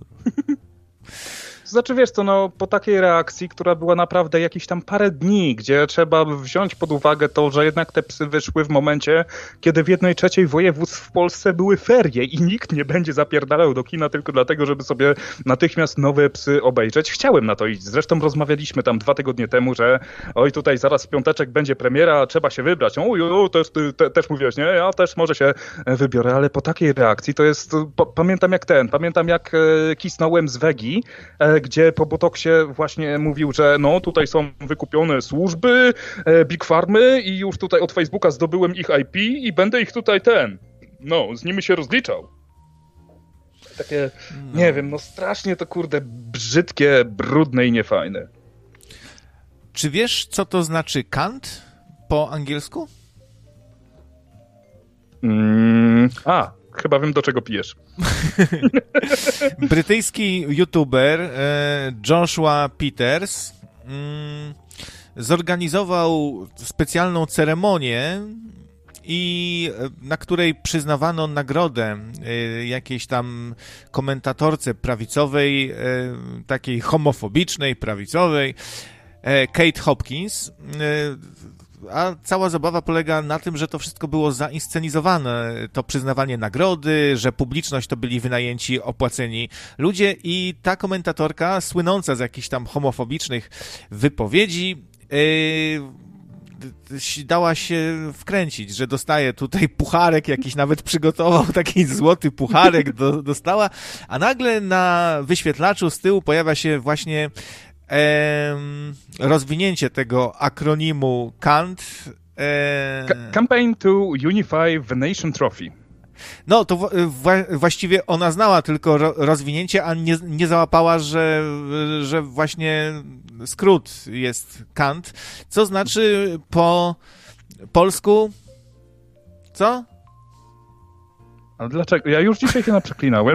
Znaczy, wiesz co, no po takiej reakcji, która była naprawdę jakieś tam parę dni, gdzie trzeba wziąć pod uwagę to, że jednak te psy wyszły w momencie, kiedy w 1/3 województw w Polsce były ferie i nikt nie będzie zapierdalał do kina tylko dlatego, żeby sobie natychmiast nowe psy obejrzeć. Chciałem na to iść. Zresztą rozmawialiśmy tam 2 tygodnie temu, że oj, tutaj zaraz w piąteczek będzie premiera, trzeba się wybrać. Też mówiłeś, nie? Ja też może się wybiorę, ale po takiej reakcji to jest, pamiętam jak kisnąłem z Wegi, gdzie po botoksie właśnie mówił, że no tutaj są wykupione służby, Big Farmy i już tutaj od Facebooka zdobyłem ich IP i będę ich tutaj z nimi się rozliczał. Takie, nie wiem, strasznie to kurde brzydkie, brudne i niefajne. Czy wiesz, co to znaczy kant po angielsku? Chyba wiem, do czego pijesz. Brytyjski youtuber Joshua Peters zorganizował specjalną ceremonię, na której przyznawano nagrodę jakiejś tam komentatorce prawicowej, takiej homofobicznej, prawicowej, Kate Hopkins. A cała zabawa polega na tym, że to wszystko było zainscenizowane, to przyznawanie nagrody, że publiczność to byli wynajęci, opłaceni ludzie i ta komentatorka, słynąca z jakichś tam homofobicznych wypowiedzi, dała się wkręcić, że dostaje tutaj pucharek jakiś, nawet przygotował taki złoty pucharek, dostała, a nagle na wyświetlaczu z tyłu pojawia się właśnie rozwinięcie tego akronimu KANT. Campaign to Unify the Nation Trophy. No, to właściwie ona znała tylko rozwinięcie, a nie załapała, że właśnie skrót jest KANT, co znaczy po polsku co? A dlaczego? Ja już dzisiaj się naprzeklinałem.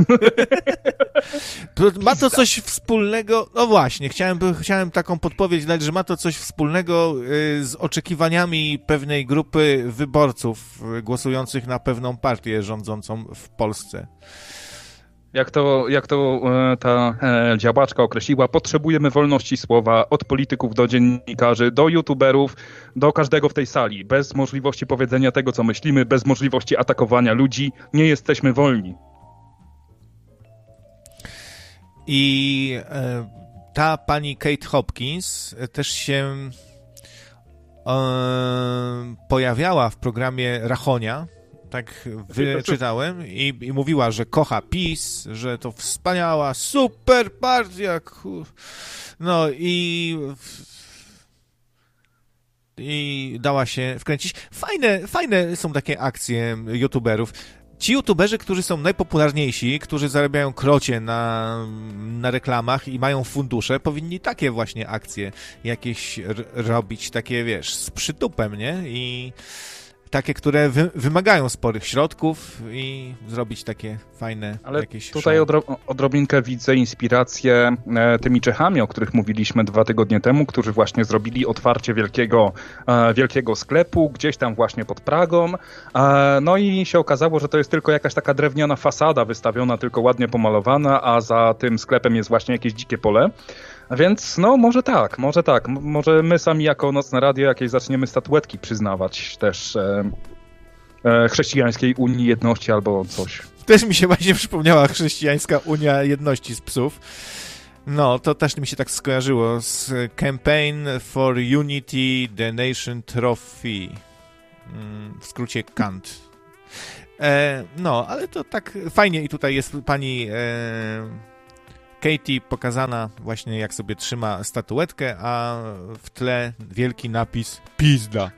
Ma to coś wspólnego, no właśnie, chciałem taką podpowiedź dać, że ma to coś wspólnego z oczekiwaniami pewnej grupy wyborców głosujących na pewną partię rządzącą w Polsce. Jak to ta działaczka określiła, potrzebujemy wolności słowa od polityków do dziennikarzy, do youtuberów, do każdego w tej sali. Bez możliwości powiedzenia tego, co myślimy, bez możliwości atakowania ludzi, nie jesteśmy wolni. I ta pani Kate Hopkins też się pojawiała w programie Rachonia, tak wyczytałem, i mówiła, że kocha PiS, że to wspaniała, super partia. No i dała się wkręcić. Fajne są takie akcje youtuberów. Ci youtuberzy, którzy są najpopularniejsi, którzy zarabiają krocie na reklamach i mają fundusze, powinni takie właśnie akcje jakieś robić, takie, wiesz, z przytupem, nie? I takie, które wymagają sporych środków i zrobić takie fajne ale jakieś tutaj odrobinkę widzę inspirację tymi Czechami, o których mówiliśmy 2 tygodnie temu, którzy właśnie zrobili otwarcie wielkiego sklepu gdzieś tam właśnie pod Pragą. No i się okazało, że to jest tylko jakaś taka drewniana fasada wystawiona, tylko ładnie pomalowana, a za tym sklepem jest właśnie jakieś dzikie pole. Więc no może tak. Może my sami jako Nocne Radio jakieś zaczniemy statuetki przyznawać też Chrześcijańskiej Unii Jedności albo coś. Też mi się właśnie przypomniała Chrześcijańska Unia Jedności z Psów. No, to też mi się tak skojarzyło z Campaign for Unity the Nation Trophy. W skrócie CANT. No, ale to tak fajnie i tutaj jest pani Katie pokazana właśnie, jak sobie trzyma statuetkę, a w tle wielki napis pizda.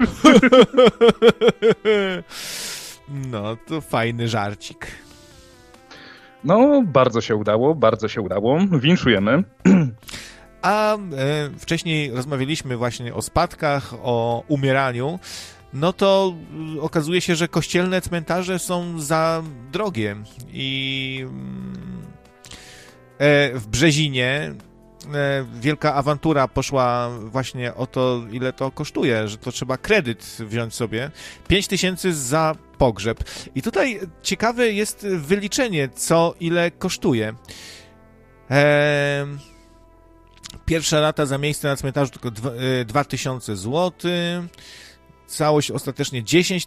No, to fajny żarcik. No, bardzo się udało. Winszujemy. A wcześniej rozmawialiśmy właśnie o spadkach, o umieraniu. No to okazuje się, że kościelne cmentarze są za drogie i w Brzezinie wielka awantura poszła właśnie o to, ile to kosztuje, że to trzeba kredyt wziąć sobie. 5 000 za pogrzeb. I tutaj ciekawe jest wyliczenie, ile kosztuje. Pierwsza rata za miejsce na cmentarzu tylko 2000 zł. Całość ostatecznie 10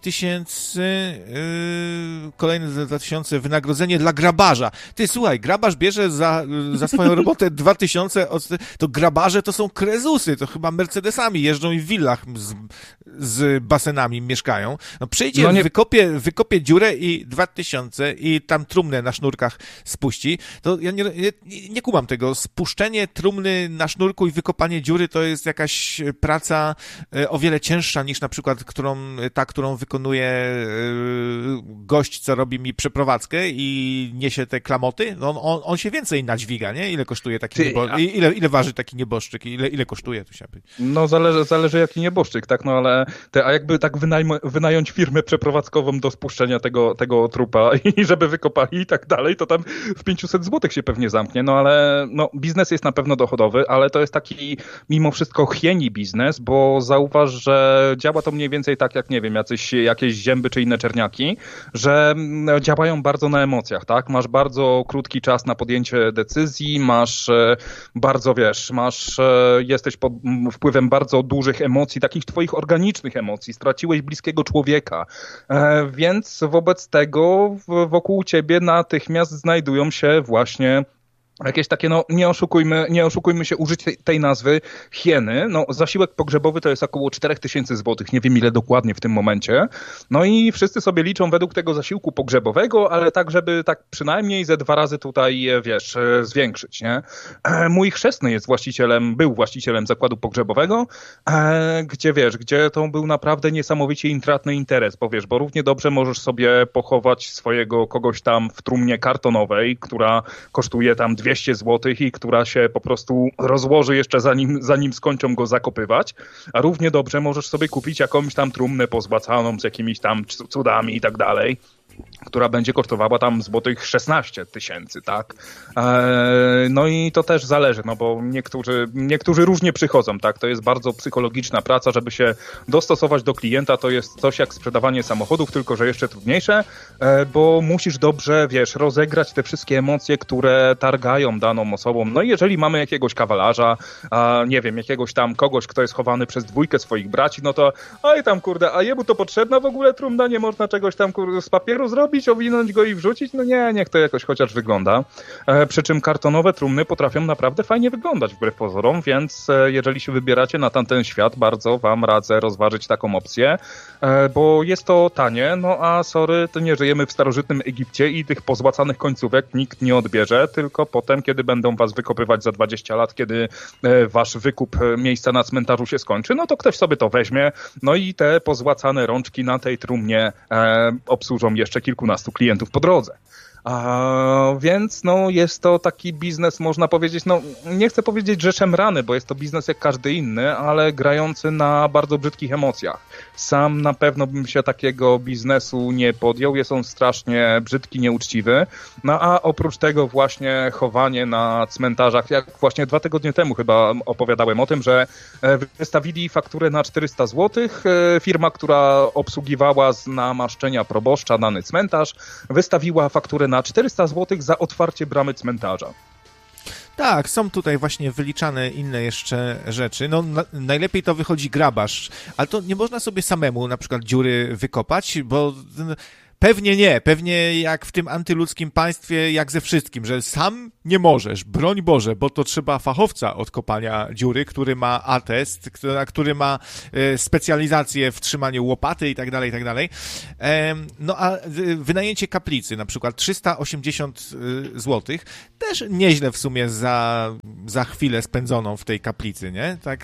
000, kolejne 2000 wynagrodzenie dla grabarza. Ty, słuchaj, grabarz bierze za swoją robotę 2000, to grabarze to są krezusy, to chyba Mercedesami jeżdżą i w willach z basenami mieszkają. No przyjdzie, no wykopie dziurę i 2000 i tam trumnę na sznurkach spuści. To ja nie kumam tego. Spuszczenie trumny na sznurku i wykopanie dziury to jest jakaś praca o wiele cięższa niż na przykład którą wykonuje gość, co robi mi przeprowadzkę i niesie te klamoty, no on się więcej nadźwiga, nie? Ile kosztuje taki ile waży taki nieboszczyk? Ile kosztuje? Tu się... No zależy jaki nieboszczyk, tak? No ale a jakby tak wynająć firmę przeprowadzkową do spuszczenia tego trupa i żeby wykopali i tak dalej, to tam w 500 zł się pewnie zamknie, no ale no, biznes jest na pewno dochodowy, ale to jest taki mimo wszystko hieni biznes, bo zauważ, że działa to mniej więcej tak jak, nie wiem, jakieś zięby czy inne czerniaki, że działają bardzo na emocjach, tak? Masz bardzo krótki czas na podjęcie decyzji, jesteś pod wpływem bardzo dużych emocji, takich twoich organicznych emocji, straciłeś bliskiego człowieka, więc wobec tego wokół ciebie natychmiast znajdują się właśnie jakieś takie, no nie oszukujmy się, użyć tej nazwy hieny. No zasiłek pogrzebowy to jest około 4000 zł, nie wiem ile dokładnie w tym momencie. No i wszyscy sobie liczą według tego zasiłku pogrzebowego, ale tak, żeby tak przynajmniej ze 2 razy tutaj, wiesz, zwiększyć, nie? Mój chrzestny był właścicielem zakładu pogrzebowego, gdzie to był naprawdę niesamowicie intratny interes, bo równie dobrze możesz sobie pochować swojego kogoś tam w trumnie kartonowej, która kosztuje tam 200 zł i która się po prostu rozłoży jeszcze zanim skończą go zakopywać, a równie dobrze możesz sobie kupić jakąś tam trumnę pozłacaną z jakimiś tam cudami i tak dalej, która będzie kosztowała tam złotych 16 000, tak? No i to też zależy, no bo niektórzy różnie przychodzą, tak? To jest bardzo psychologiczna praca, żeby się dostosować do klienta, to jest coś jak sprzedawanie samochodów, tylko że jeszcze trudniejsze, bo musisz dobrze, wiesz, rozegrać te wszystkie emocje, które targają daną osobą. No i jeżeli mamy jakiegoś kawalarza, nie wiem, jakiegoś tam kogoś, kto jest chowany przez 2 swoich braci, no to oj tam kurde, a jemu to potrzebna w ogóle trumna, nie można czegoś tam kurde z papieru papieru zrobić, owinąć go i wrzucić? No nie, niech to jakoś chociaż wygląda. Przy czym kartonowe trumny potrafią naprawdę fajnie wyglądać wbrew pozorom, więc jeżeli się wybieracie na tamten świat, bardzo wam radzę rozważyć taką opcję, bo jest to tanie, no a sorry, to nie żyjemy w starożytnym Egipcie i tych pozłacanych końcówek nikt nie odbierze, tylko potem, kiedy będą was wykopywać za 20 lat, kiedy wasz wykup miejsca na cmentarzu się skończy, no to ktoś sobie to weźmie, no i te pozłacane rączki na tej trumnie obsłużą jeszcze kilkunastu klientów po drodze. Więc no, jest to taki biznes, można powiedzieć, no nie chcę powiedzieć, że szemrany, bo jest to biznes jak każdy inny, ale grający na bardzo brzydkich emocjach. Sam na pewno bym się takiego biznesu nie podjął, jest on strasznie brzydki, nieuczciwy. No a oprócz tego właśnie chowanie na cmentarzach, jak właśnie 2 tygodnie temu chyba opowiadałem o tym, że wystawili fakturę na 400 zł. Firma, która obsługiwała z namaszczenia proboszcza dany cmentarz, wystawiła fakturę na 400 zł za otwarcie bramy cmentarza. Tak, są tutaj właśnie wyliczane inne jeszcze rzeczy. No najlepiej to wychodzi grabarz, ale to nie można sobie samemu na przykład dziury wykopać, bo pewnie nie, pewnie jak w tym antyludzkim państwie, jak ze wszystkim, że sam nie możesz, broń Boże, bo to trzeba fachowca od kopania dziury, który ma atest, który ma specjalizację w trzymaniu łopaty i tak dalej, i tak dalej. No a wynajęcie kaplicy, na przykład 380 zł, też nieźle w sumie za chwilę spędzoną w tej kaplicy, nie? Tak.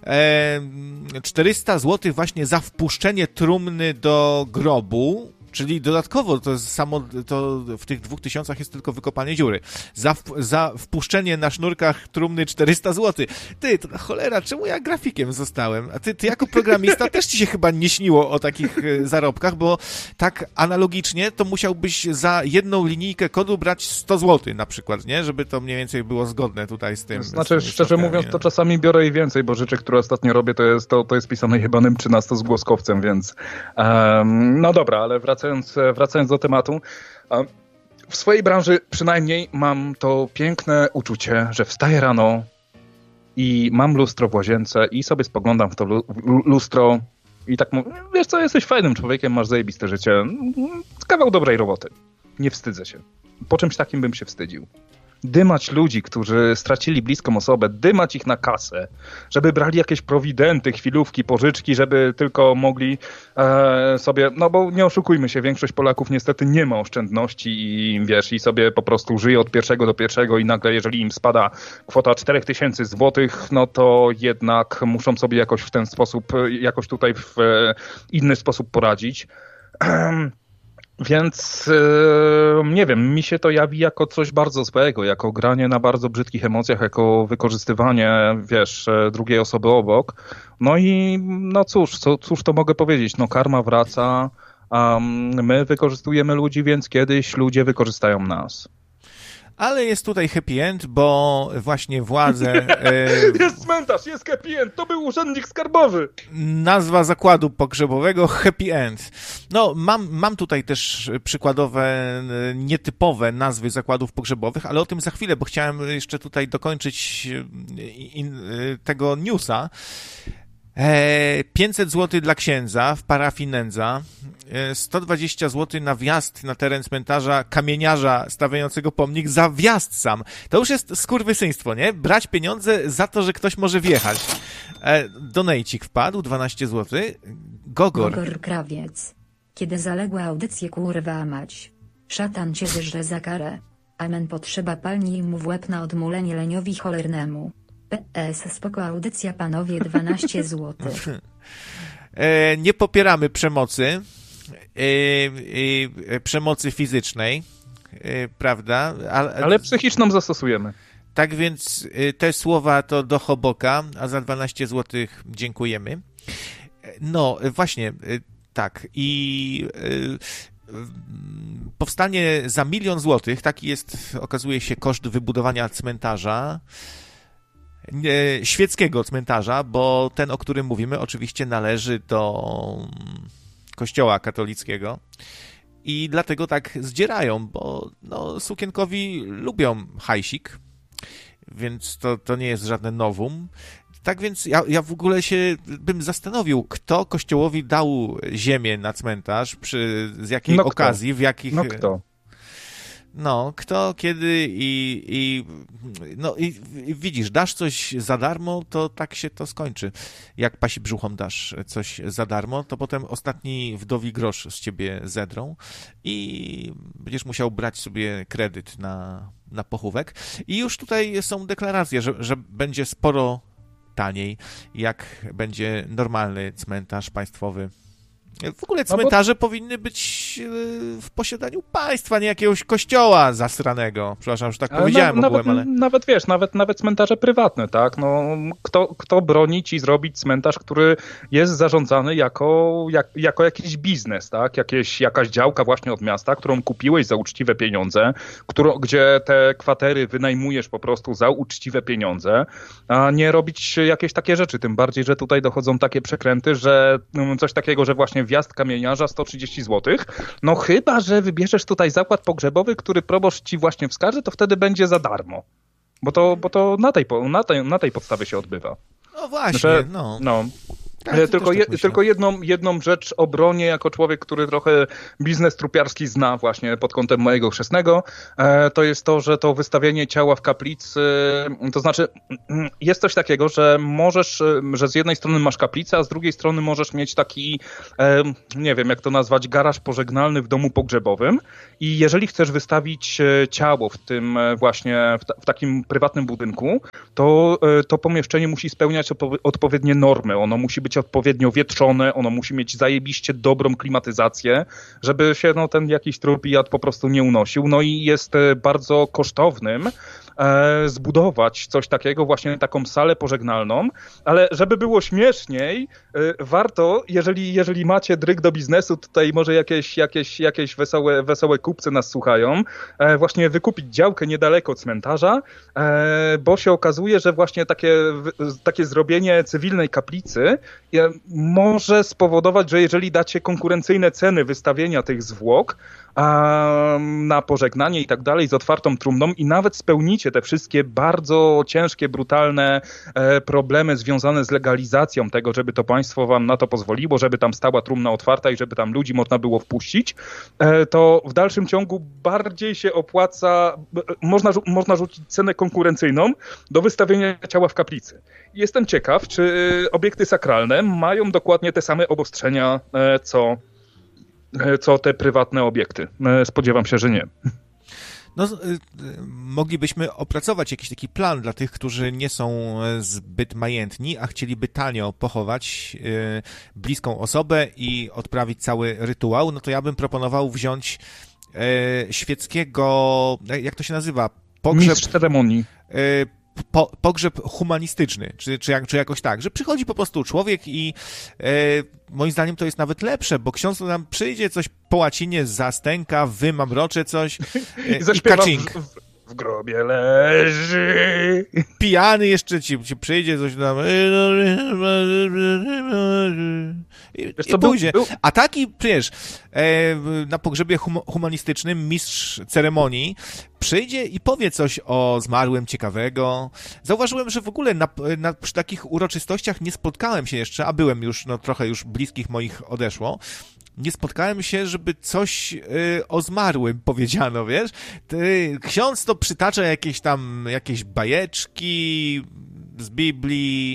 400 zł właśnie za wpuszczenie trumny do grobu, czyli dodatkowo to samo, to w tych 2000 jest tylko wykopanie dziury. Za wpuszczenie na sznurkach trumny 400 zł. Ty, to cholera, czemu ja grafikiem zostałem? A ty jako programista też ci się chyba nie śniło o takich zarobkach, bo tak analogicznie to musiałbyś za jedną linijkę kodu brać 100 zł na przykład, nie? Żeby to mniej więcej było zgodne tutaj z tym. Znaczy, szczerze mówiąc, to czasami biorę i więcej, bo rzeczy, które ostatnio robię, to jest pisane jebanym 13-zgłoskowcem, więc no dobra, ale wracając do tematu, w swojej branży przynajmniej mam to piękne uczucie, że wstaję rano i mam lustro w łazience i sobie spoglądam w to lustro i tak mówię, wiesz co, jesteś fajnym człowiekiem, masz zajebiste życie, kawał dobrej roboty, nie wstydzę się. Po czymś takim bym się wstydził. Dymać ludzi, którzy stracili bliską osobę, dymać ich na kasę, żeby brali jakieś prowidenty, chwilówki, pożyczki, żeby tylko mogli sobie, no bo nie oszukujmy się, większość Polaków niestety nie ma oszczędności i wiesz, i sobie po prostu żyje od pierwszego do pierwszego i nagle jeżeli im spada kwota 4000 złotych, no to jednak muszą sobie jakoś w ten sposób, jakoś tutaj w inny sposób poradzić. Więc nie wiem, mi się to jawi jako coś bardzo złego, jako granie na bardzo brzydkich emocjach, jako wykorzystywanie, wiesz, drugiej osoby obok. No i no cóż to mogę powiedzieć, no karma wraca, a my wykorzystujemy ludzi, więc kiedyś ludzie wykorzystają nas. Ale jest tutaj happy end, bo właśnie władze... Jest cmentarz, jest happy end, to był urzędnik skarbowy. Nazwa zakładu pogrzebowego happy end. No, mam tutaj też przykładowe, nietypowe nazwy zakładów pogrzebowych, ale o tym za chwilę, bo chciałem jeszcze tutaj dokończyć tego newsa. 500 zł dla księdza w parafii Nędza, 120 zł na wjazd na teren cmentarza kamieniarza stawiającego pomnik za wjazd sam. To już jest skurwysyństwo, nie? Brać pieniądze za to, że ktoś może wjechać. Donejcik wpadł, 12 zł. Gogor Krawiec. Kiedy zaległa audycję, kurwa mać. Szatan cię wyżre za karę. Amen, potrzeba palnij mu w łeb na odmulenie leniowi cholernemu. PS spoko audycja, panowie, 12 zł. Nie popieramy przemocy, przemocy fizycznej, prawda? Ale psychiczną zastosujemy. Tak więc te słowa to do Hoboka, a za 12 zł dziękujemy. No właśnie, tak. I powstanie za 1 000 000 złotych, taki jest, okazuje się, koszt wybudowania cmentarza, świeckiego cmentarza, bo ten, o którym mówimy, oczywiście należy do Kościoła katolickiego i dlatego tak zdzierają, bo no, sukienkowi lubią hajsik, więc to nie jest żadne nowum. Tak więc ja w ogóle się bym zastanowił, kto Kościołowi dał ziemię na cmentarz, z jakiej okazji, w jakich... No kto? No, kto, kiedy i widzisz, dasz coś za darmo, to tak się to skończy. Jak pasi brzuchom dasz coś za darmo, to potem ostatni wdowi grosz z ciebie zedrą i będziesz musiał brać sobie kredyt na pochówek. I już tutaj są deklaracje, że będzie sporo taniej, jak będzie normalny cmentarz państwowy. W ogóle cmentarze powinny być w posiadaniu państwa, nie jakiegoś kościoła zasranego. Przepraszam, że tak powiedziałem ogółem, ale... Nawet wiesz, nawet cmentarze prywatne, tak? No, kto broni ci zrobić cmentarz, który jest zarządzany jako jakiś biznes, tak? Jakaś działka właśnie od miasta, którą kupiłeś za uczciwe pieniądze, gdzie te kwatery wynajmujesz po prostu za uczciwe pieniądze, a nie robić jakieś takie rzeczy. Tym bardziej, że tutaj dochodzą takie przekręty, że coś takiego, że właśnie wjazd kamieniarza 130 zł. No chyba, że wybierzesz tutaj zakład pogrzebowy, który proboszcz ci właśnie wskaże, to wtedy będzie za darmo. Bo to na tej podstawie się odbywa. No właśnie, no. Tak, tylko jedną rzecz obronię jako człowiek, który trochę biznes trupiarski zna właśnie pod kątem mojego chrzestnego, to jest to, że to wystawienie ciała w kaplicy, to znaczy jest coś takiego, że że z jednej strony masz kaplicę, a z drugiej strony możesz mieć taki, nie wiem jak to nazwać, garaż pożegnalny w domu pogrzebowym i jeżeli chcesz wystawić ciało w tym właśnie, w takim prywatnym budynku, to pomieszczenie musi spełniać odpowiednie normy, ono musi być odpowiednio wietrzone, ono musi mieć zajebiście dobrą klimatyzację, żeby się ten jakiś trup i jad po prostu nie unosił. No i jest bardzo kosztownym zbudować coś takiego, właśnie taką salę pożegnalną, ale żeby było śmieszniej, warto, jeżeli macie dryg do biznesu, tutaj może jakieś wesołe kupce nas słuchają, właśnie wykupić działkę niedaleko cmentarza, bo się okazuje, że właśnie takie zrobienie cywilnej kaplicy może spowodować, że jeżeli dacie konkurencyjne ceny wystawienia tych zwłok na pożegnanie i tak dalej z otwartą trumną i nawet spełnicie te wszystkie bardzo ciężkie, brutalne problemy związane z legalizacją tego, żeby to państwo wam na to pozwoliło, żeby tam stała trumna otwarta i żeby tam ludzi można było wpuścić, to w dalszym ciągu bardziej się opłaca, można rzucić cenę konkurencyjną do wystawienia ciała w kaplicy. Jestem ciekaw, czy obiekty sakralne mają dokładnie te same obostrzenia, co te prywatne obiekty. Spodziewam się, że nie. No, moglibyśmy opracować jakiś taki plan dla tych, którzy nie są zbyt majętni, a chcieliby tanio pochować bliską osobę i odprawić cały rytuał. No to ja bym proponował wziąć świeckiego, jak to się nazywa? Mistrz ceremonii. Pogrzeb humanistyczny, czy jakoś tak, że przychodzi po prostu człowiek i moim zdaniem to jest nawet lepsze, bo ksiądz nam przyjdzie, coś po łacinie zastęka, mamrocze coś i kaczing. W grobie leży. Pijany jeszcze ci przyjdzie, coś tam i pójdzie. A taki, przecież, na pogrzebie humanistycznym mistrz ceremonii przyjdzie i powie coś o zmarłym ciekawego. Zauważyłem, że w ogóle przy takich uroczystościach nie spotkałem się jeszcze, a byłem już, trochę już bliskich moich odeszło, nie spotkałem się, żeby coś o zmarłym powiedziano, wiesz? Ksiądz to przytacza jakieś bajeczki z Biblii,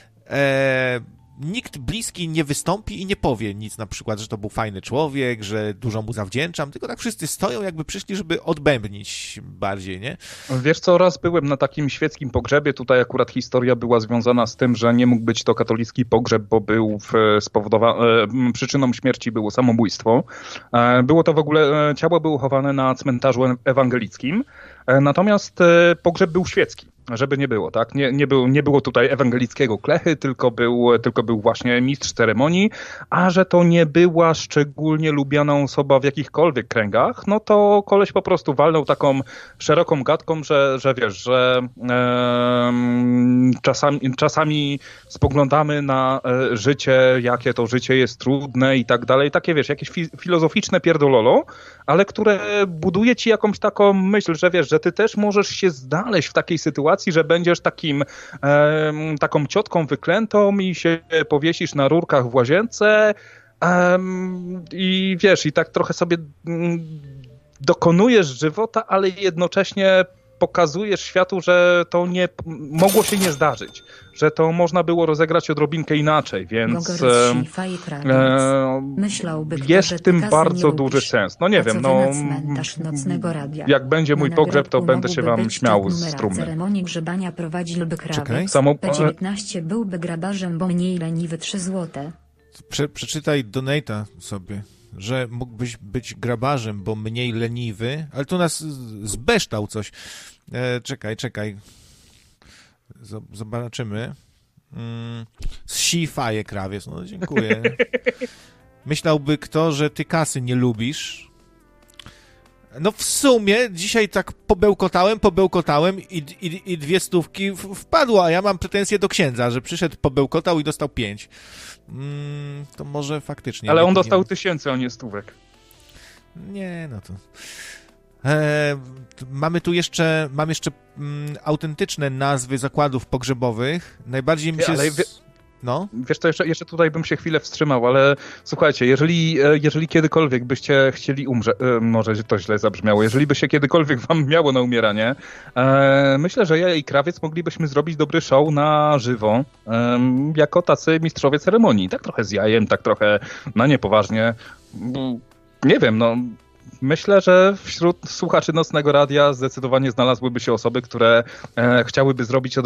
nikt bliski nie wystąpi i nie powie nic, na przykład, że to był fajny człowiek, że dużo mu zawdzięczam, tylko tak wszyscy stoją, jakby przyszli, żeby odbębnić bardziej, nie? Wiesz co, raz byłem na takim świeckim pogrzebie, tutaj akurat historia była związana z tym, że nie mógł być to katolicki pogrzeb, bo był przyczyną śmierci było samobójstwo. Było to w ogóle, ciało było chowane na cmentarzu ewangelickim, natomiast pogrzeb był świecki. Żeby nie było, tak? Nie było tutaj ewangelickiego klechy, tylko był właśnie mistrz ceremonii, a że to nie była szczególnie lubiana osoba w jakichkolwiek kręgach, no to koleś po prostu walnął taką szeroką gadką, że wiesz, że czasami spoglądamy na życie, jakie to życie jest trudne i tak dalej, takie wiesz, jakieś filozoficzne pierdololo, ale które buduje ci jakąś taką myśl, że wiesz, że ty też możesz się znaleźć w takiej sytuacji, że będziesz taką ciotką wyklętą i się powiesisz na rurkach w łazience i wiesz, i tak trochę sobie dokonujesz żywota, ale jednocześnie pokazujesz światu, że to nie mogło się nie zdarzyć, że to można było rozegrać odrobinkę inaczej, więc jest w tym bardzo duży sens. No nie wiem, no jak będzie mój pogrzeb, to będę się wam śmiał z trumny. Ceremonii grzebania prowadziłby krawiec. Czekaj. P19 byłby grabarzem, bo mniej leniwy 3 złote. Przeczytaj donate'a sobie, że mógłbyś być grabarzem, bo mniej leniwy, ale tu nas zbeształ coś. Czekaj. Zobaczymy. Zsi faje krawiec. No dziękuję. Myślałby kto, że ty kasy nie lubisz. No w sumie dzisiaj tak pobełkotałem i 200 wpadło, a ja mam pretensje do księdza, że przyszedł, pobełkotał i dostał 5. To może faktycznie. Ale on dostał 1000, a nie 100. Nie, no to... Mam jeszcze autentyczne nazwy zakładów pogrzebowych. Najbardziej mi się... No. Wiesz co, jeszcze tutaj bym się chwilę wstrzymał, ale słuchajcie, jeżeli kiedykolwiek byście chcieli umrzeć, może to źle zabrzmiało, jeżeli by się kiedykolwiek wam miało na umieranie, myślę, że ja i krawiec moglibyśmy zrobić dobry show na żywo, jako tacy mistrzowie ceremonii. Tak trochę z jajem, tak trochę na niepoważnie. Nie wiem, no... Myślę, że wśród słuchaczy Nocnego Radia zdecydowanie znalazłyby się osoby, które chciałyby zrobić